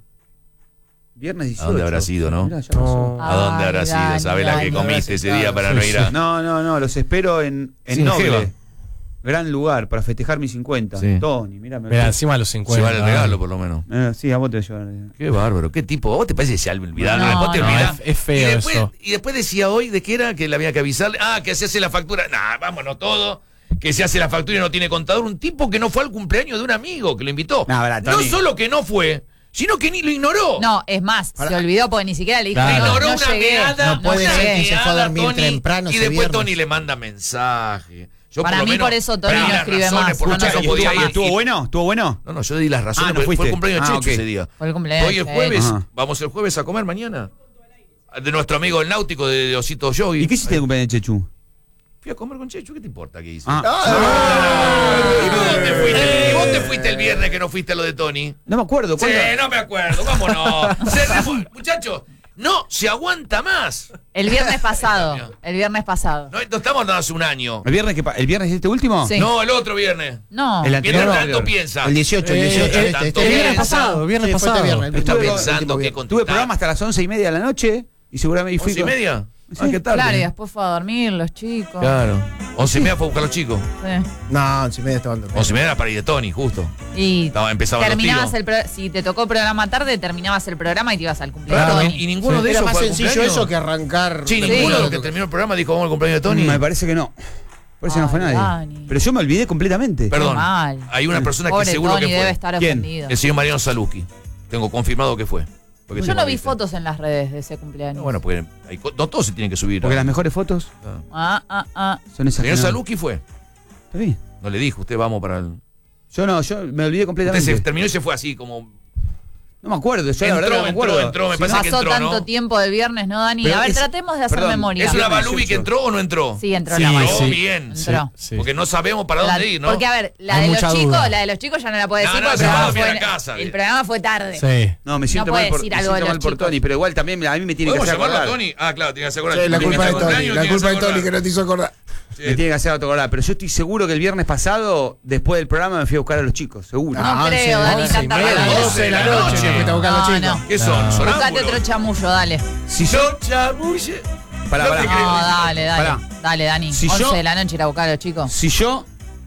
Viernes 18. ¿A dónde habrá sido, no? Mirá, ya pasó. No. ¿A dónde habrá Ay, sido? Dani, ¿Sabes la que Dani. comiste ese día para no ir a...? No, los espero en Sí, en Noble. Jeva. Gran lugar para festejar mis 50. Sí. Tony, mira, me Mira, olvidé. encima de los 50. Llevar el regalo, por lo menos. Sí, a vos te voy a llevar. Qué bárbaro, qué tipo. ¿Vos te parece que se olvidar? No, Después te no, olvidás. es feo y después, eso. Y después decía hoy de qué era que le había que avisarle. Ah, que se hace la factura. Nah, vámonos todo. Que se hace la factura y no tiene contador. Un tipo que no fue al cumpleaños de un amigo que lo invitó. No, verdad, No Tony. solo que no fue, sino que ni lo ignoró. No, es más, se olvidó porque ni siquiera le dijo, Claro. no, Ignoró no una llegué. meada. No puede una ser que se fue a meada, dormir temprano Y ese después viernes. Tony le manda mensaje. Yo Para por lo mí menos por eso Tony di no las escribe razones más, por las no que nos no podía escucha ir. más. ¿Estuvo bueno? ¿Estuvo bueno? No, yo di las razones. Ah, no porque fue fuiste. el cumpleaños de Ah, Checho ok. ese día. Fue el cumpleaños Hoy el de jueves, Ajá. vamos el jueves a comer mañana. De nuestro amigo el náutico de Osito Yogi. ¿Y qué hiciste de cumpleaños de Chechu? Fui a comer con Chechu, ¿qué te importa qué hice? Ah. ¿Y vos te fuiste el viernes que no fuiste a lo de Tony? No me acuerdo. Sí, ¿Cuándo? no me acuerdo, vámonos. Muchachos, no se aguanta más. El viernes pasado. El viernes pasado. No estamos hablando hace un año. ¿El viernes este último? Sí. No, el otro viernes. No. El anterior. Mientras no, tanto no. piensa. El 18, el 18. tanto este el viernes piensa. pasado, viernes Sí, fue este pasado. viernes, el Está último pensando viernes. que con Tuve programa hasta las 11:30 de la noche y seguramente fui 11:30. Sí. Ah, ¿qué tal? Claro, y después fue a dormir los chicos. Claro. 11:30 fue a buscar a los chicos. Sí. No, si me estaban 11:30 era para ir de Tony, justo. Y Empezaban los terminabas tiros. si te tocó programa tarde, terminabas el programa y te ibas al cumpleaños de Claro, Tony. y ninguno de Era esos más fue al sencillo cumpleaños. eso que arrancar. Sí, Sí. ninguno de los que terminó el programa dijo vamos al cumpleaños de Tony. Me parece que no. Por eso no fue Ay, nadie. Dani. Pero yo me olvidé completamente. Perdón. Qué mal. Hay una persona Pobre que seguro Tony que fue. debe estar ¿Quién? ofendido. El señor Mariano Saluski. Tengo confirmado que fue. Porque Yo tengo no vi lista. fotos en las redes de ese cumpleaños. Bueno, porque no todos se tienen que subir. Porque las mejores fotos Ah. son esas. Señor que no- Saluski fue. Está bien. No le dijo, usted vamos para el. Yo me olvidé Usted completamente. se terminó y se fue así como. No me acuerdo, yo la verdad no me acuerdo. entró, me Si parece no- que Pasó entró, tanto ¿no? tiempo del viernes, ¿no, Dani? Pero A ver, es- tratemos de hacer perdón, memoria. ¿Es una Viernes Balubi que 18. entró o no entró? Sí, entró Sí, la Entró Balubi. bien. Entró. Sí. Porque no sabemos para dónde ir, ¿no? Porque, a ver, la Hay de mucha los duda. chicos, la de los chicos ya no la puedo No, decir no, porque se el va a programa dormir fue- a casa, el programa fue tarde. Sí. No, me siento No mal puede por, decir me algo de siento los mal por chicos. Tony, pero igual también a mí me tiene que ¿Podemos hacer llamarlo a acordar. Tony? Ah, claro, tiene que hacer acordar. Sí, la Tiene culpa de hacer Tony. cumpleaños, La tiene culpa de hacer Tony que acordar. no te hizo acordar. Sí. Me tiene que hacer acordar, pero yo estoy seguro que el viernes pasado, después del programa, me fui a buscar a los chicos, seguro. No creo, Dani, 11 y tanta media, rabia. 12 de la noche. No, Fuiste a buscar a los no, chicos. no. ¿Qué son? No. ¿Sonámbulos? Buscate otro chamullo, dale. Si yo. Son chamulle. Pará, No pará. te No, creo. dale, dale. Pará. Dale, Dani. Si 11 yo- de la noche ir a buscar a los chicos. Si yo.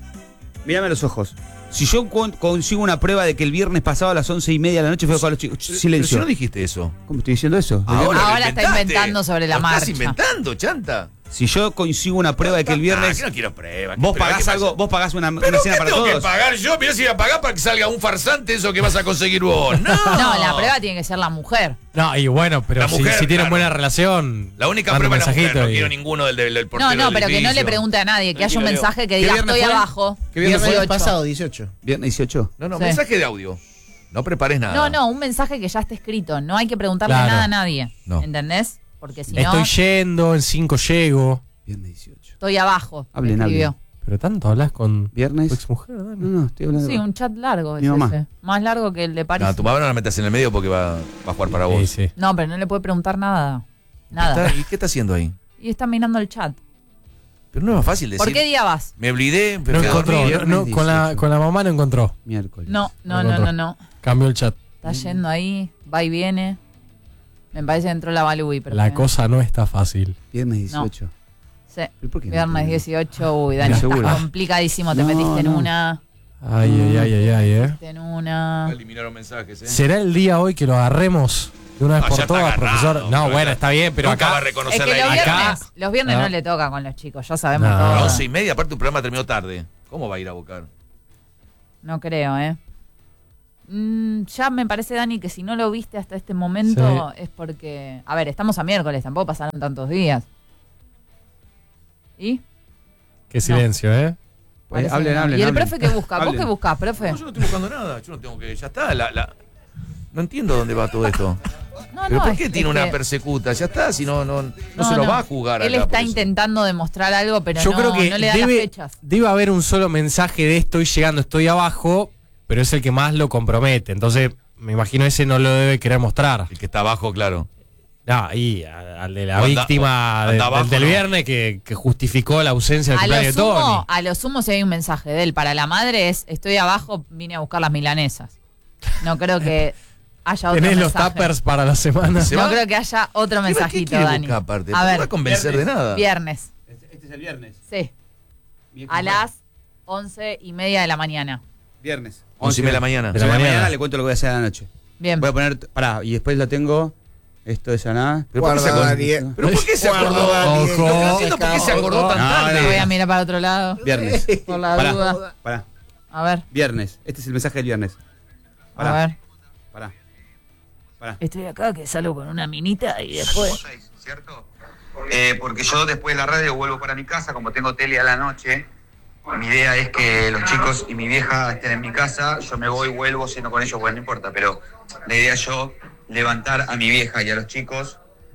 Mírame a los ojos. Si yo consigo una prueba de que el viernes pasado a las 11:30 de la noche fui a buscar a los chicos. Pero si Silencio. no dijiste eso. ¿Cómo estoy diciendo eso? Ahora lo está inventaste. inventando sobre la Lo marcha. Estás inventando, chanta. Si yo consigo una prueba de que el Ah, viernes. que no quiero pruebas. Vos Pero, pagás ¿qué algo, pasa? vos pagás una ¿Pero cena qué para tengo que todos. pagar yo? Mirá si voy a pagar para que salga un farsante eso que vas a conseguir vos. No. No, la prueba tiene que ser la mujer. No, y bueno, pero La mujer, si tienen claro. buena relación. La única manda un prueba es la mujer. mensajito No y- quiero ninguno del portero No, no, del pero que no le edificio. pregunte a nadie, que haya un Tranquilo, mensaje que ¿Qué diga viernes estoy fue? abajo. ¿Qué viernes Viernes fue? pasado, 18. Viernes 18. No, Sí. mensaje de audio. No prepares nada. No, no, un mensaje que ya está escrito. No hay que preguntarle Claro. nada a nadie. No. ¿Entendés? Porque si no, Estoy yendo, en 5 llego. Viernes 18. estoy abajo. Hablen, escribió. Pero tanto hablas con tu Viernes. exmujer, Dani. No, estoy hablando. Sí, un chat largo es Mi mamá. ese. Más largo que el de París. No, tu mamá no la metas en el medio porque va a jugar para vos. Sí, sí. No, pero no le puede preguntar nada. Nada. ¿Y qué está haciendo ahí? Y está mirando el chat. Pero no es más fácil decir. ¿Por qué día vas? Me olvidé, pero No fui a encontró, dormir. no, no, viernes con la 18. mamá no encontró. Miércoles. No, no, No no, encontró. no, no. Cambió el chat. Está yendo ahí, va y viene. Me parece que entró la Balubi. Pero La cosa no está fácil. Viernes 18. Sí. ¿Por qué no? Viernes 18, uy, Dani, Seguro. estás complicadísimo, te metiste en una. Ay. En una. Eliminaron mensajes, ¿Será el día hoy que lo agarremos de una vez por ya está todas, agarrado, profesor? No, pero bueno, ya- está bien, pero Nunca acá... va a Es reconocer que la idea. los viernes Ah. no le toca con los chicos, ya sabemos No. todo. 11:30, aparte tu programa terminó tarde. ¿Cómo va a ir a buscar? No creo, ya me parece, Dani, que si no lo viste hasta este momento es porque... A ver, estamos a miércoles, tampoco pasaron tantos días. ¿Y? Qué silencio, Parece hablen, que no. hablen, ¿Y el hablen. profe qué busca? ¿Vos Hablen. qué buscás, profe? No, yo no estoy buscando nada. Yo no tengo que. Ya está. No entiendo dónde va todo esto. No, ¿Pero por es- qué es tiene una que- persecuta? Ya está, si no se lo va a jugar. Él acá por está eso. intentando demostrar algo, pero Yo no, creo que no le da las fechas. debe haber un solo mensaje de estoy llegando, estoy abajo, pero es el que más lo compromete. Entonces, me imagino ese no lo debe querer mostrar. El que está abajo, claro. No, y al de la O anda- víctima o anda abajo, del no. viernes que justificó la ausencia del cumpleaños de Tony. A lo sumo, si hay un mensaje de él para la madre es: estoy abajo, vine a buscar las milanesas. No creo que haya otro ¿Tenés los mensaje. tuppers para la semana? ¿Se No va? creo que haya otro ¿Qué mensajito, quiere Dani. buscar aparte? A No ver, va a convencer de nada. viernes. Este es el viernes. Sí. A las 11:30 de la mañana. Viernes. 11:30 de la mañana. De la De la mañana. mañana le cuento lo que voy a hacer a la noche. Bien. Voy a poner. Pará, y después lo tengo. Esto de Saná. ¿Pero por qué se Guarda, acordó? Daniel. ¿Pero por qué se Guarda, acordó? Daniel. Ojo. No entiendo por qué se acordó tan No, tarde. Voy a mirar para otro lado. Viernes. Por la Pará, duda. pará. A ver, Viernes. Este es el mensaje del viernes. a Pará. ver. Pará. Estoy acá que salgo con una minita y después. ¿Cierto? Porque yo después de la radio vuelvo para mi casa, como tengo tele a la noche. Mi idea es que los chicos y mi vieja estén en mi casa, yo me voy, vuelvo, siendo con ellos, bueno, no importa, pero la idea es yo levantar a mi vieja y a los chicos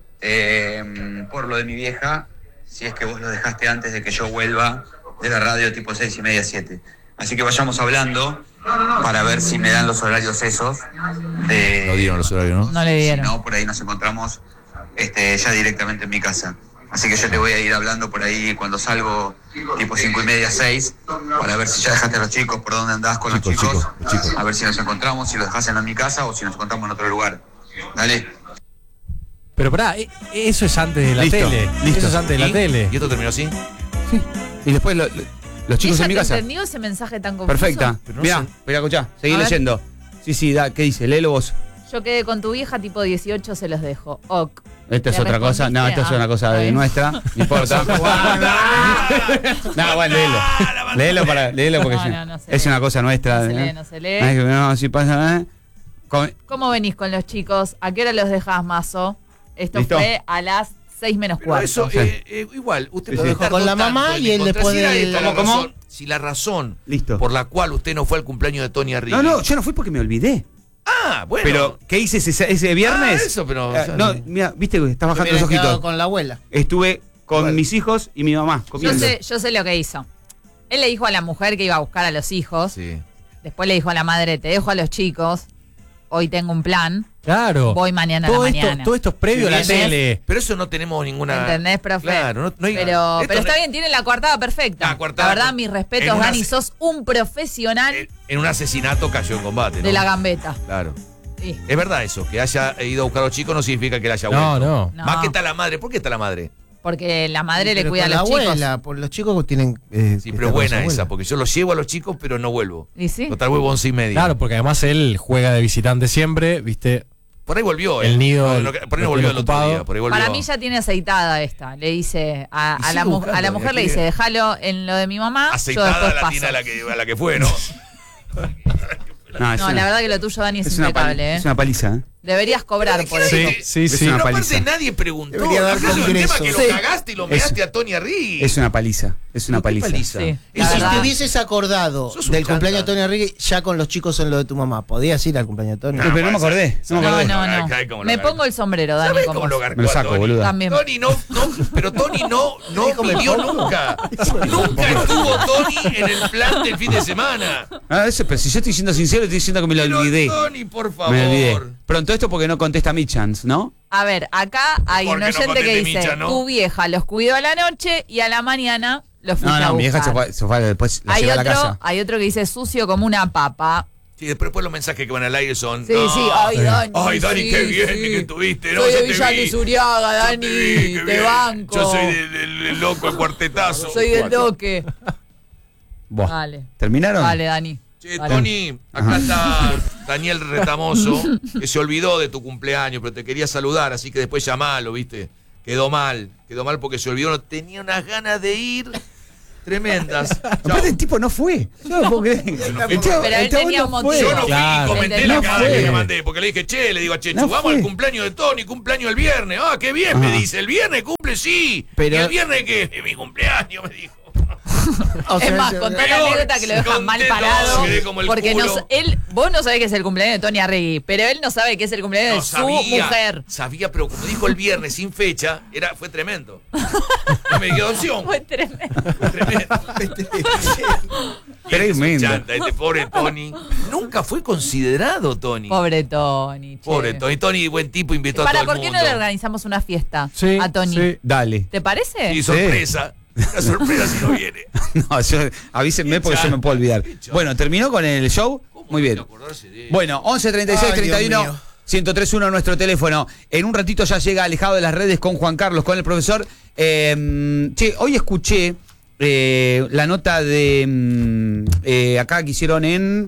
por lo de mi vieja, si es que vos lo dejaste antes de que yo vuelva de la radio tipo 6:30, 7. Así que vayamos hablando para ver si me dan los horarios esos. No dieron los horarios, ¿no? No le Si dieron. no, por ahí nos encontramos ya directamente en mi casa. Así que yo te voy a ir hablando por ahí cuando salgo, tipo 5:30, 6, para ver si ya dejaste a los chicos, por dónde andás con los chicos. A ver si nos encontramos, si los dejás en mi casa o si nos encontramos en otro lugar. Dale. Pero pará, eso es antes de la Listo, tele. listo. Eso es antes de la ¿Y? tele. ¿Y esto terminó así? Y después los chicos ¿Ella en mi te casa. entendió ese mensaje tan confuso? Perfecta. Pero no Mirá, sé. espera, escuchá. Seguí A ver. leyendo. Sí, ¿qué dice? Léelo vos. Yo quedé con tu vieja tipo 18, se los dejo. Ok. Esta es ¿Le otra cosa. No, esta es respondiste? una cosa está de bien. nuestra. No importa. No, bueno, léelo porque No se es lee. una cosa nuestra. No se lee, ¿eh? no se lee. Ay, no, si pasa, ¿eh? ¿Cómo venís con los chicos? ¿A qué hora los dejás, Mazo? Esto ¿Listo? fue a las 6 menos Pero cuarto. eso, Sí. igual, usted Sí, puede sí. estar Con la tanto mamá en y él contra. después Si era del- esta la ¿Cómo? razón- Si la razón Listo. por la cual usted no fue al cumpleaños de Tony Arrighi. No, yo no fui porque me olvidé. Ah, bueno. Pero, ¿qué hice ese viernes? Ah, eso, pero, Eh, o sea, no, no. mira, viste que estás bajando los Hubiera quedado ojitos. con la abuela. Estuve con Bueno. mis hijos y mi mamá Yo comiendo. sé lo que hizo. Él le dijo a la mujer que iba a buscar a los hijos. Sí. Después le dijo a la madre, te dejo a los chicos. Hoy tengo un plan. Claro. Voy mañana a la mañana. Todo esto es previo a la ¿Entendés? tele. Pero eso no tenemos ninguna. ¿Entendés, profe? Claro, no hay. Pero esto está no- bien, tiene la coartada perfecta. La coartada- la verdad, mis respetos, en una Dani. se- Sos un profesional En un asesinato cayó en combate. ¿no? de la gambeta. Claro. Sí. Es verdad eso, que haya ido a buscar a los chicos no significa que él haya No, vuelto. no. No. Más que está la madre. ¿Por qué está la madre? Porque la madre le Pero cuida a con los la chicos. abuela, por los chicos tienen. Sí, pero es buena esa, porque yo los llevo a los chicos, pero no vuelvo. ¿Y sí? Total vuelvo 11:30. Claro, porque además él juega de visitante siempre, ¿viste? Por ahí volvió. El nido, por ahí no volvió el otro ocupado. día. Por ahí volvió. Para mí ya tiene aceitada esta. Le dice a, Y a sigue la, buscando, a la mujer le dice, déjalo en lo de mi mamá, yo aceitada después la paso. tiene a la que fue, ¿no? No, es No, una- la verdad que lo tuyo, Dani, es es una impecable. ¿eh? Es una paliza, ¿eh? Deberías cobrar por eso. Sí, Es sí. una Pero aparte paliza. nadie preguntó. Debería dar ¿No es el congreso. tema que lo Sí. cagaste y lo measte a Tony Arrighi? Es una paliza. Es una ¿Pero qué paliza. Sí. Y La si verdad. te hubieses acordado Sos un del chanta. cumpleaños de Tony Arrighi ya con los chicos en lo de tu mamá, ¿podías ir al cumpleaños de Tony? Pero no me acordé. No me No, acordé. no, no. Acá hay como lo Me garcó. pongo el sombrero, Dani, ¿Sabés con cómo lo vos. garcó Me lo a saco, Tony? boluda. También. Tony no, pero Tony no vivió nunca. Nunca estuvo Tony en el plan del fin de semana. Ah, pero si yo estoy siendo sincero, estoy diciendo que me lo Pero olvidé. Tony, por favor. Me olvidé. Pronto esto porque no contesta mi chance, ¿no? A ver, acá hay ¿Por un qué no oyente que conteste dice, Micha, no? tu vieja los cuidó a la noche y a la mañana los fuiste a No, mi vieja buscar. se fue después la Hay lleva a la otro, casa. hay otro que dice, sucio como una papa. Sí, después los mensajes que van al aire son. Sí, sí, ay, Dani. Ay, Dani, sí, qué bien sí. que estuviste. No, Soy yo de te Villa vi. Luzuriaga, Dani. Yo te vi, qué Te bien. banco. Yo soy del loco, el cuartetazo. Soy del toque. Buah. Dale. ¿Terminaron? Dale, Dani. Che, Dale. Tony, acá está Daniel Retamoso, que se olvidó de tu cumpleaños, pero te quería saludar, así que después llamalo, ¿viste? Quedó mal porque se olvidó, tenía unas ganas de ir tremendas. Aparte el tipo no fue. Yo no puedo creer. Pero él tenía un motivo. Yo no fui, Claro. comenté No la cara fue. que le mandé, porque le dije, che, le digo a Chechu, No vamos fue. al cumpleaños de Tony, cumpleaños el viernes. Ah, qué bien, me Ajá. dice, el viernes cumple, sí. Pero- ¿Y el viernes qué? Es mi cumpleaños, me dijo. O Es sea, más, yo- contá la Peor, anécdota que lo dejan mal conté parado. todo, quedé como el Porque culo. vos no sabés que es el cumpleaños de Tony Arregui, pero él no sabe que es el cumpleaños No de su mujer. sabía, pero como dijo el viernes sin fecha, fue tremendo. No me quedó opción. Fue tremendo. Fue tremendo. Tremendo. Chanta, este pobre Tony. Nunca fue considerado, Tony. Pobre Tony. che. Pobre Tony. Tony, buen tipo, invitó a Para, todo ¿por el qué mundo. no le organizamos una fiesta Sí, a Tony? sí. Dale. ¿Te parece? Sí, sorpresa. Una sorpresa si no viene. No, avísenme porque yo me puedo olvidar. Bueno, ¿terminó con el show? ¿Cómo Muy no bien. acordarse de- Bueno, 11 36 Ay, Dios 31 mío. 1031 nuestro teléfono. En un ratito ya llega Alejado de las Redes con Juan Carlos, con el profesor. Hoy escuché la nota de acá que hicieron en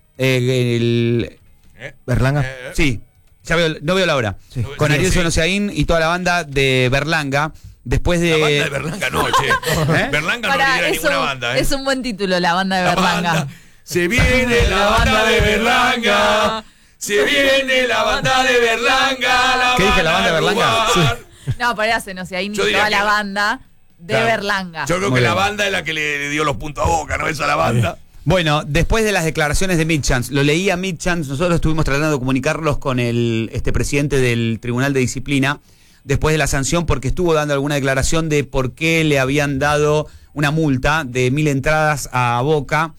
el Berlanga. sí, ya no veo la hora. Sí. Con Sí, Ariel sí. Sonoseaín y toda la banda de Berlanga. Después La banda de de Berlanga no, che. Berlanga no Pará, lidera es ninguna un- banda, ¿eh? Es un buen título, la banda de La Berlanga. banda. Se viene la banda de Berlanga. Se viene la banda de Berlanga. ¿Qué dije, la banda de Berlanga? Berlanga? No, pará, se nos ahí Yo diría toda la que- banda de Claro. Berlanga. Yo creo Muy que la bien. banda es la que le dio los puntos a Boca, ¿no? Esa la banda. Bueno, después de las declaraciones de Mitchans, lo leía Mitchans, nosotros estuvimos tratando de comunicarlos con el presidente del Tribunal de Disciplina después de la sanción porque estuvo dando alguna declaración de por qué le habían dado una multa de 1000 entradas a Boca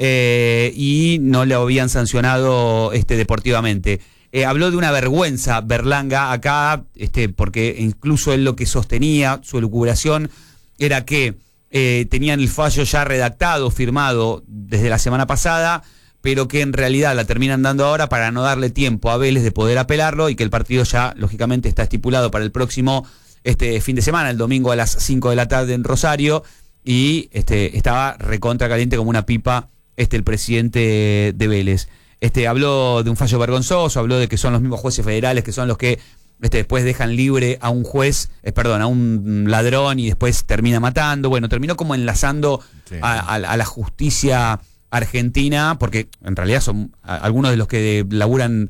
y no le habían sancionado deportivamente. Habló de una vergüenza Berlanga acá, porque incluso él lo que sostenía, su elucubración, era que tenían el fallo ya redactado, firmado desde la semana pasada, pero que en realidad la terminan dando ahora para no darle tiempo a Vélez de poder apelarlo y que el partido ya, lógicamente, está estipulado para el próximo fin de semana, el domingo a las 5 de la tarde en Rosario, y estaba recontra caliente como una pipa el presidente de Vélez. Habló de un fallo vergonzoso, habló de que son los mismos jueces federales que son los que después dejan libre a un juez, a un ladrón y después termina matando. Bueno, terminó como enlazando Sí. a la justicia argentina, porque en realidad son algunos de los que laburan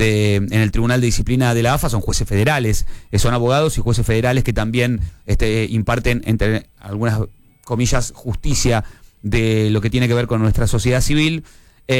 en el Tribunal de Disciplina de la AFA son jueces federales, son abogados y jueces federales que también imparten, entre algunas comillas, justicia de lo que tiene que ver con nuestra sociedad civil. Yo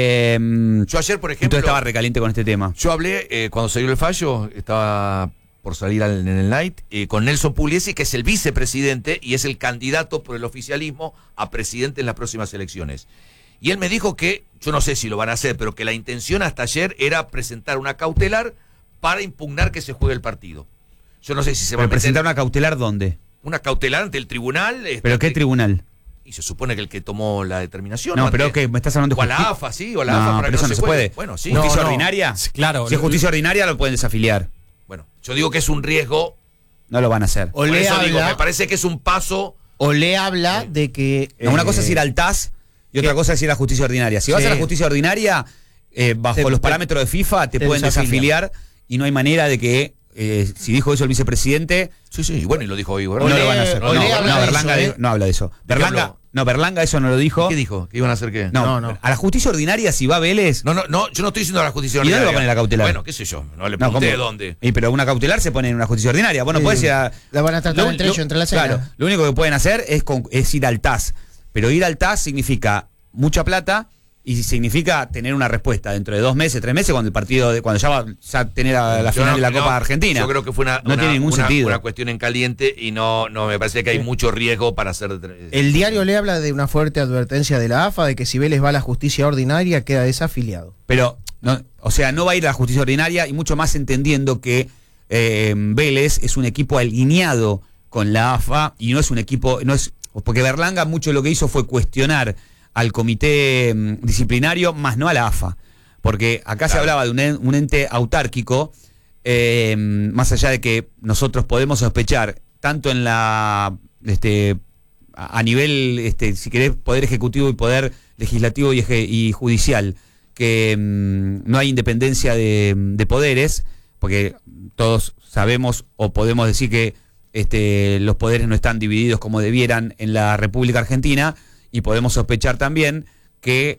ayer, por ejemplo. Entonces estaba recaliente con este tema. Yo hablé, cuando salió el fallo, estaba por salir en el night, con Nelson Pugliese, que es el vicepresidente y es el candidato por el oficialismo a presidente en las próximas elecciones. Y él me dijo que, yo no sé si lo van a hacer, pero que la intención hasta ayer era presentar una cautelar para impugnar que se juegue el partido. Yo no sé si se va a ¿Pero presentar meter una cautelar dónde? una cautelar ante el tribunal. ¿Pero qué tribunal? Y se supone que el que tomó la determinación. No, ante- pero que me estás hablando de O a la justi- AFA, sí, o a la No, AFA para pero que eso no no se se puede. Bueno, sí. ¿Justicia No, no. ordinaria? Claro. Si es justicia ordinaria lo pueden desafiar. Bueno, yo digo que es un riesgo. No lo van a hacer. O Por le eso digo, me habla, parece que es un paso. o le habla de que. No, una cosa es ir al TAS y otra cosa es ir a la justicia ordinaria. Si vas Sí. a la justicia ordinaria, bajo los parámetros de FIFA, te te pueden desafiliar y no hay manera de que, si dijo eso el vicepresidente, Sí, sí, y bueno, y lo dijo hoy, no ¿verdad? Olé- lo van a hacer. No, Olé no, habla de Berlanga eso, no habla de eso. qué Berlanga, habló? no, Berlanga eso no lo dijo. ¿Qué dijo? ¿Que iban a hacer qué? No, No. a la justicia ordinaria si va Vélez. No, yo no estoy diciendo a la justicia ¿Y dónde ordinaria. va a poner la cautelar? Bueno, qué sé yo, no le No, pregunté ¿cómo? dónde. Pero una cautelar se pone en una justicia ordinaria. Vos no Sí. podés ir a. La van a tratar entre ellos, entre la cena. Claro, lo único que pueden hacer es ir al TAS. Pero ir al TAS significa mucha plata y significa tener una respuesta dentro de 2 meses, 3 meses, cuando el partido, cuando ya va a tener a la Yo final no- de la no, Copa Argentina. Yo creo que fue No tiene ningún sentido. una cuestión en caliente y no me parece que hay mucho riesgo para hacer. El diario le habla de una fuerte advertencia de la AFA de que si Vélez va a la justicia ordinaria queda desafiliado. Pero, no, o sea, no va a ir a la justicia ordinaria y mucho más entendiendo que Vélez es un equipo alineado con la AFA y no es un equipo, porque Berlanga mucho lo que hizo fue cuestionar al comité disciplinario, más no a la AFA. Porque acá se hablaba de un ente autárquico, más allá de que nosotros podemos sospechar, tanto en la a nivel, si querés, poder ejecutivo y poder legislativo y judicial, que no hay independencia de poderes, porque todos sabemos o podemos decir que los poderes no están divididos como debieran en la República Argentina, y podemos sospechar también que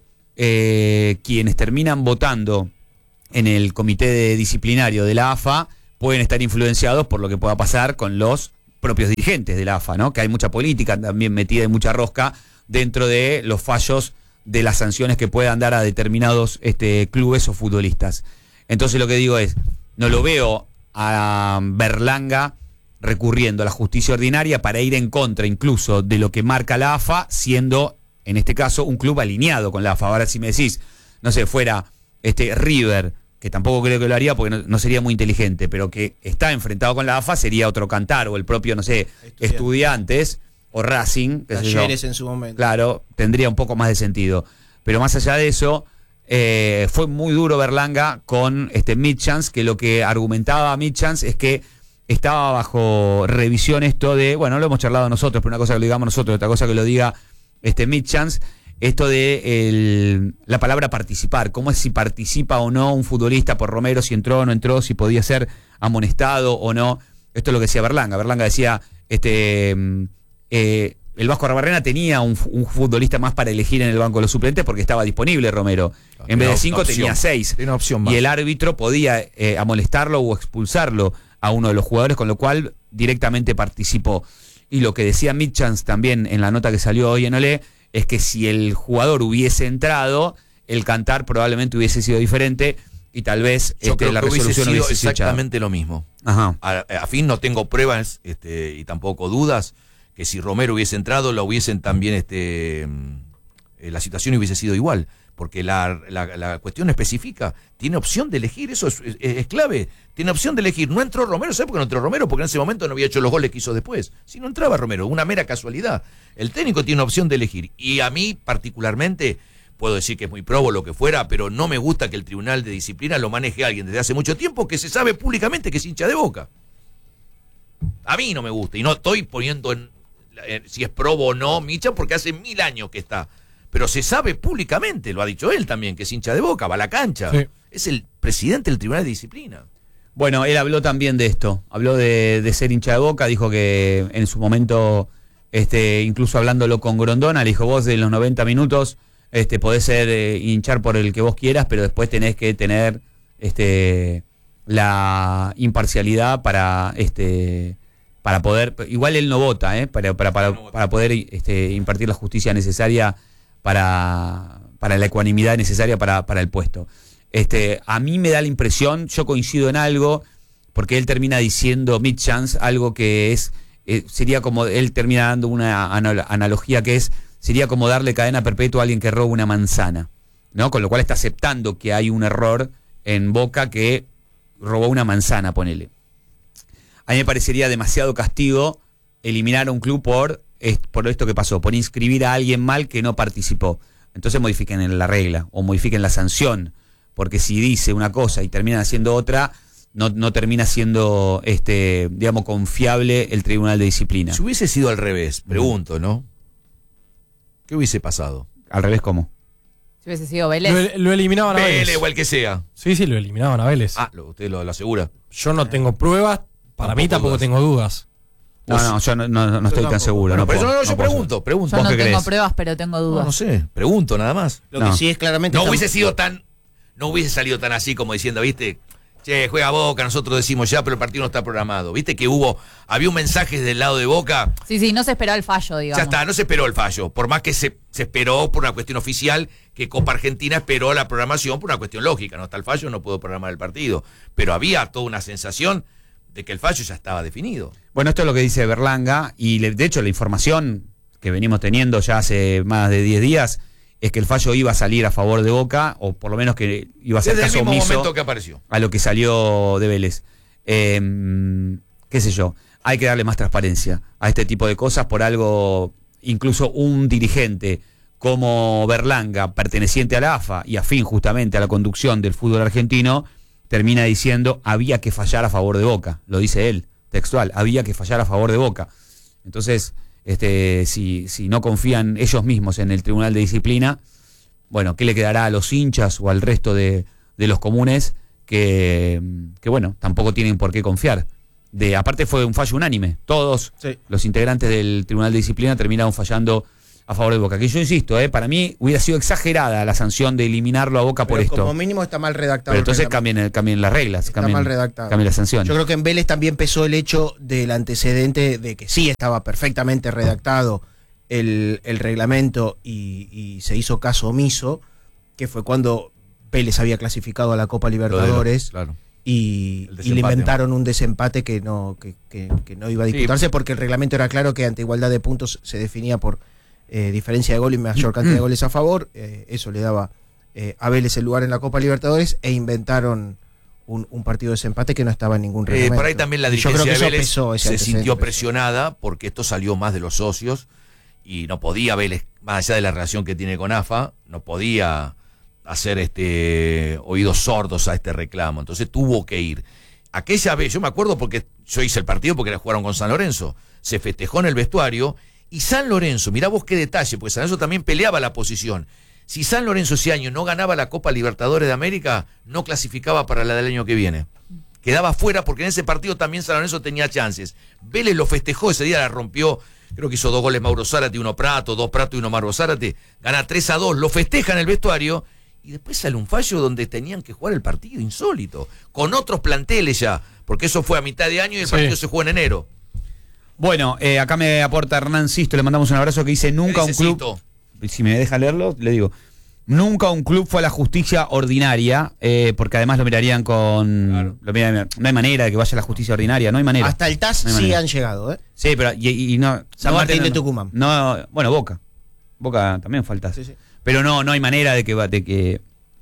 quienes terminan votando en el comité disciplinario de la AFA pueden estar influenciados por lo que pueda pasar con los propios dirigentes de la AFA, ¿no? Que hay mucha política también metida y mucha rosca dentro de los fallos de las sanciones que puedan dar a determinados clubes o futbolistas. Entonces lo que digo es, no lo veo a Berlanga recurriendo a la justicia ordinaria para ir en contra incluso de lo que marca la AFA, siendo en este caso un club alineado con la AFA. Ahora si me decís, no sé, fuera River, que tampoco creo que lo haría porque no sería muy inteligente, pero que está enfrentado con la AFA, sería otro cantar, o el propio, no sé, Estudiantes o Racing, Talleres en su momento. Claro, tendría un poco más de sentido. Pero más allá de eso, fue muy duro Berlanga con Mitchans, que lo que argumentaba Mitchans es que estaba bajo revisión esto de, bueno, lo hemos charlado nosotros, pero una cosa que lo digamos nosotros, otra cosa que lo diga Mitchans, esto de la palabra participar, cómo es si participa o no un futbolista por Romero, si entró o no entró, si podía ser amonestado o no. Esto es lo que decía Berlanga. Berlanga decía, el Vasco Arbarrena tenía un futbolista más para elegir en el banco de los suplentes porque estaba disponible Romero. En vez de 5 tenía 6. Tiene opción más. Y el árbitro podía amonestarlo o expulsarlo a uno de los jugadores, con lo cual directamente participó. Y lo que decía Mitchans también en la nota que salió hoy en Olé, es que si el jugador hubiese entrado, el cantar probablemente hubiese sido diferente y tal vez yo creo la que resolución hubiese sido hubiese sido exactamente lo mismo. Ajá. A fin no tengo pruebas y tampoco dudas que si Romero hubiese entrado, lo hubiesen también la situación hubiese sido igual, porque la cuestión específica tiene opción de elegir, eso es clave, tiene opción de elegir. No entró Romero, ¿sabes por qué no entró Romero? Porque en ese momento no había hecho los goles que hizo después. Si no entraba Romero, una mera casualidad. El técnico tiene opción de elegir, y a mí particularmente, puedo decir que es muy probo lo que fuera, pero no me gusta que el Tribunal de Disciplina lo maneje alguien desde hace mucho tiempo que se sabe públicamente que es hincha de Boca. A mí no me gusta, y no estoy poniendo si es probo o no Micha, porque hace 1000 años que está. Pero se sabe públicamente, lo ha dicho él también, que es hincha de Boca, va a la cancha. Sí. Es el presidente del Tribunal de Disciplina. Bueno, él habló también de esto, habló de ser hincha de Boca, dijo que en su momento, incluso hablándolo con Grondona, le dijo, vos de los 90 minutos podés ser hinchar por el que vos quieras, pero después tenés que tener la imparcialidad para poder, igual él no vota, para poder impartir la justicia necesaria para la ecuanimidad necesaria para el puesto. A mí me da la impresión, yo coincido en algo, porque él termina diciendo, Mitchans, algo que sería como, él termina dando una analogía que sería como darle cadena perpetua a alguien que roba una manzana, ¿no? Con lo cual está aceptando que hay un error en Boca, que robó una manzana, ponele. A mí me parecería demasiado castigo eliminar a un club por esto que pasó, por inscribir a alguien mal que no participó. Entonces modifiquen la regla o modifiquen la sanción, porque si dice una cosa y termina haciendo otra, no termina siendo, digamos, confiable el Tribunal de Disciplina. Si hubiese sido al revés, pregunto, ¿no? ¿Qué hubiese pasado? ¿Al revés cómo? Si hubiese sido Vélez. Lo eliminaban a Vélez. Vélez o el que sea. Sí, lo eliminaban a Vélez. Usted lo asegura. Yo no tengo pruebas, para mí tampoco tengo dudas. No, yo no estoy tan seguro. Yo pregunto. Yo no tengo pruebas, pero tengo dudas. No sé, pregunto nada más. Lo que sí es claramente... No hubiese salido tan así como diciendo, ¿viste? Che, juega Boca, nosotros decimos ya, pero el partido no está programado. ¿Viste que había un mensaje del lado de Boca? Sí, no se esperó el fallo, digamos. Ya está, no se esperó el fallo. Por más que se esperó por una cuestión oficial, que Copa Argentina esperó la programación por una cuestión lógica. No está el fallo, no puedo programar el partido. Pero había toda una sensación de que el fallo ya estaba definido. Bueno, esto es lo que dice Berlanga, y de hecho la información que venimos teniendo ya hace más de 10 días es que el fallo iba a salir a favor de Boca, o por lo menos que iba a ser caso omiso desde el mismo momento que apareció a lo que salió de Vélez. Qué sé yo, hay que darle más transparencia a este tipo de cosas. Por algo, incluso un dirigente como Berlanga, perteneciente a la AFA y afín justamente a la conducción del fútbol argentino, termina diciendo había que fallar a favor de Boca. Lo dice él, textual, había que fallar a favor de Boca. Entonces, si no confían ellos mismos en el Tribunal de Disciplina, bueno, ¿qué le quedará a los hinchas o al resto de los comunes que bueno, tampoco tienen por qué confiar? Aparte fue un fallo unánime. Todos los integrantes del Tribunal de Disciplina terminaron fallando a favor de Boca. Que yo insisto, para mí hubiera sido exagerada la sanción de eliminarlo a Boca por esto. Como mínimo está mal redactado. Pero entonces cambien las reglas. Está mal redactado. Cambien las sanciones. Yo creo que en Vélez también pesó el hecho del antecedente de que sí estaba perfectamente redactado el reglamento y se hizo caso omiso, que fue cuando Vélez había clasificado a la Copa Libertadores. Claro. Y le inventaron un desempate que no iba a disputarse, porque el reglamento era claro que ante igualdad de puntos se definía por diferencia de gol y mayor cantidad de goles a favor. Eso le daba a Vélez el lugar en la Copa Libertadores, e inventaron un partido de desempate que no estaba en ningún reglamento. Por ahí también la Yo dirigencia creo que de Vélez pesó, se sintió presionada porque esto salió más de los socios y no podía Vélez, más allá de la relación que tiene con AFA, no podía hacer oídos sordos a este reclamo. Entonces tuvo que ir. Aquella vez, yo me acuerdo porque yo hice el partido porque jugaron con San Lorenzo, se festejó en el vestuario. Y San Lorenzo, mirá vos qué detalle, porque San Lorenzo también peleaba la posición. Si San Lorenzo ese año no ganaba la Copa Libertadores de América, no clasificaba para la del año que viene. Quedaba fuera porque en ese partido también San Lorenzo tenía chances. Vélez lo festejó, ese día la rompió, creo que hizo 2 goles Mauro Zárate, 1 Prato, 2 Prato y 1 Mauro Zárate. Gana 3-2, lo festeja en el vestuario y después sale un fallo donde tenían que jugar el partido insólito, con otros planteles ya, porque eso fue a mitad de año y el partido se jugó en enero. Bueno, acá me aporta Hernán Sisto, le mandamos un abrazo, que dice: nunca un club, si me deja leerlo, le digo, nunca un club fue a la justicia ordinaria, porque además lo mirarían con... Claro. No hay manera de que vaya a la justicia ordinaria, no hay manera. Hasta el TAS sí han llegado, Sí, pero y no... San Martín de Tucumán. No, bueno, Boca también falta. Sí. Pero no hay manera de que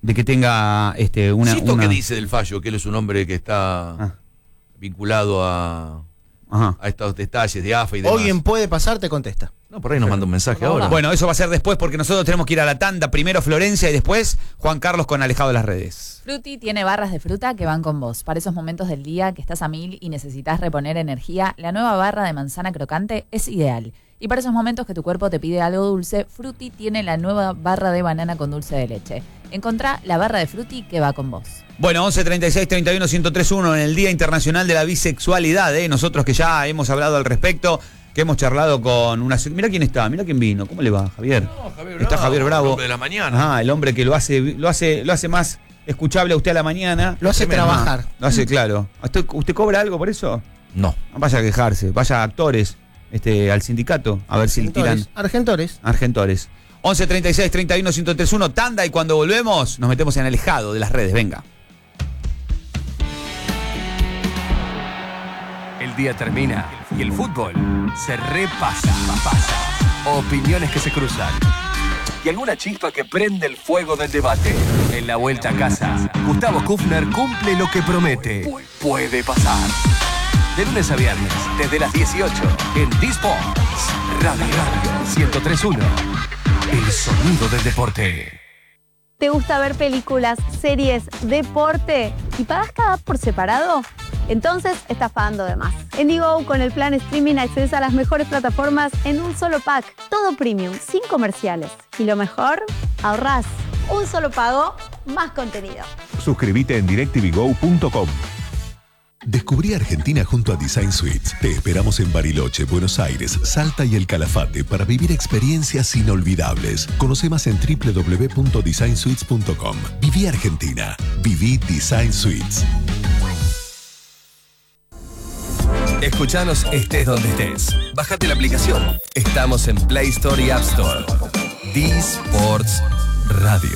tenga una... ¿Sisto qué dice del fallo? Que él es un hombre que está vinculado a estos detalles de AFA y demás. ¿Alguien puede pasar? Te contesta. No, por ahí nos manda un mensaje ahora. Bueno, eso va a ser después, porque nosotros tenemos que ir a la tanda. Primero Florencia y después Juan Carlos con Alejado de las Redes. Fruti tiene barras de fruta que van con vos. Para esos momentos del día que estás a 1000 y necesitas reponer energía, la nueva barra de manzana crocante es ideal. Y para esos momentos que tu cuerpo te pide algo dulce, Fruti tiene la nueva barra de banana con dulce de leche. Encontrá la barra de Fruti que va con vos. Bueno, 11 36 31 1031 en el Día Internacional de la Bisexualidad. Nosotros que ya hemos hablado al respecto, que hemos charlado con una... Mirá quién está, mirá quién vino. ¿Cómo le va, Javier? No, Javier está Bravo, Javier Bravo. El hombre de la mañana. El hombre que lo hace más escuchable a usted a la mañana. Lo hace trabajar. Lo hace, claro. ¿Usted cobra algo por eso? No. Vaya a quejarse, vaya a actores al sindicato, a ver si le tiran... Argentores. 11 36 31 1031, tanda, y cuando volvemos nos metemos en Alejado de las Redes. Venga. El día termina y el fútbol se repasa. Opiniones que se cruzan y alguna chispa que prende el fuego del debate. En la vuelta a casa, Gustavo Kufner cumple lo que promete. Puede pasar. De lunes a viernes, desde las 18, en D-Sports, Radio 103.1, el sonido del deporte. ¿Te gusta ver películas, series, deporte y pagas cada por separado? Entonces estás pagando de más. En Digo, con el plan streaming accedes a las mejores plataformas en un solo pack. Todo premium, sin comerciales. Y lo mejor, ahorrás. Un solo pago, más contenido. Suscríbete en directvgo.com. Descubrí Argentina junto a Design Suites. Te esperamos en Bariloche, Buenos Aires, Salta y El Calafate para vivir experiencias inolvidables. Conoce más en www.designsuites.com. Viví Argentina. Viví Design Suites. Escuchanos estés donde estés. Bájate la aplicación. Estamos en Play Store y App Store. D-Sports Radio.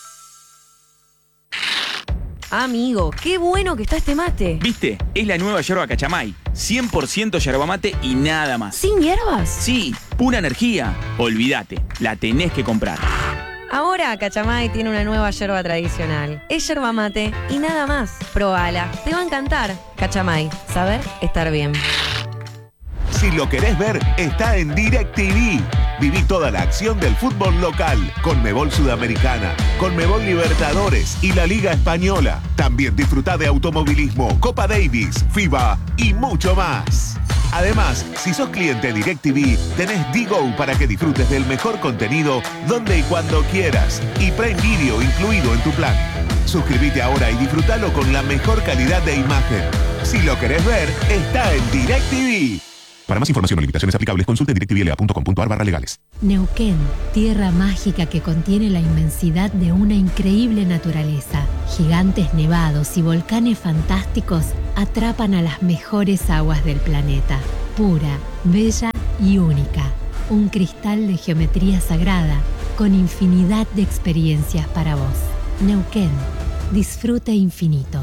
Amigo, qué bueno que está este mate. ¿Viste? Es la nueva yerba Cachamay. 100% yerba mate y nada más. ¿Sin hierbas? Sí, pura energía. Olvídate, la tenés que comprar. Ahora Cachamay tiene una nueva yerba tradicional. Es yerba mate y nada más. Probala, te va a encantar. Cachamay, saber estar bien. Si lo querés ver, está en DirecTV. Viví toda la acción del fútbol local, Conmebol Sudamericana, Conmebol Libertadores y la Liga Española. También disfruta de automovilismo, Copa Davis, FIBA y mucho más. Además, si sos cliente DirecTV, tenés Digo para que disfrutes del mejor contenido donde y cuando quieras y Prime Video incluido en tu plan. Suscríbete ahora y disfrutalo con la mejor calidad de imagen. Si lo querés ver, está en DirecTV. Para más información o limitaciones aplicables, consulte directvla.com.ar/legales. Neuquén, tierra mágica que contiene la inmensidad de una increíble naturaleza. Gigantes nevados y volcanes fantásticos atrapan a las mejores aguas del planeta. Pura, bella y única. Un cristal de geometría sagrada con infinidad de experiencias para vos. Neuquén, disfrute infinito.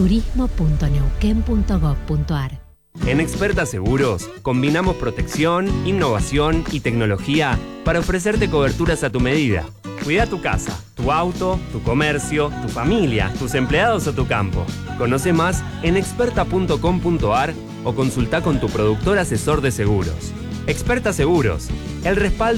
turismo.neuquén.gov.ar. En Experta Seguros, combinamos protección, innovación y tecnología para ofrecerte coberturas a tu medida. Cuida tu casa, tu auto, tu comercio, tu familia, tus empleados o tu campo. Conoce más en experta.com.ar o consulta con tu productor asesor de seguros. Experta Seguros, el respaldo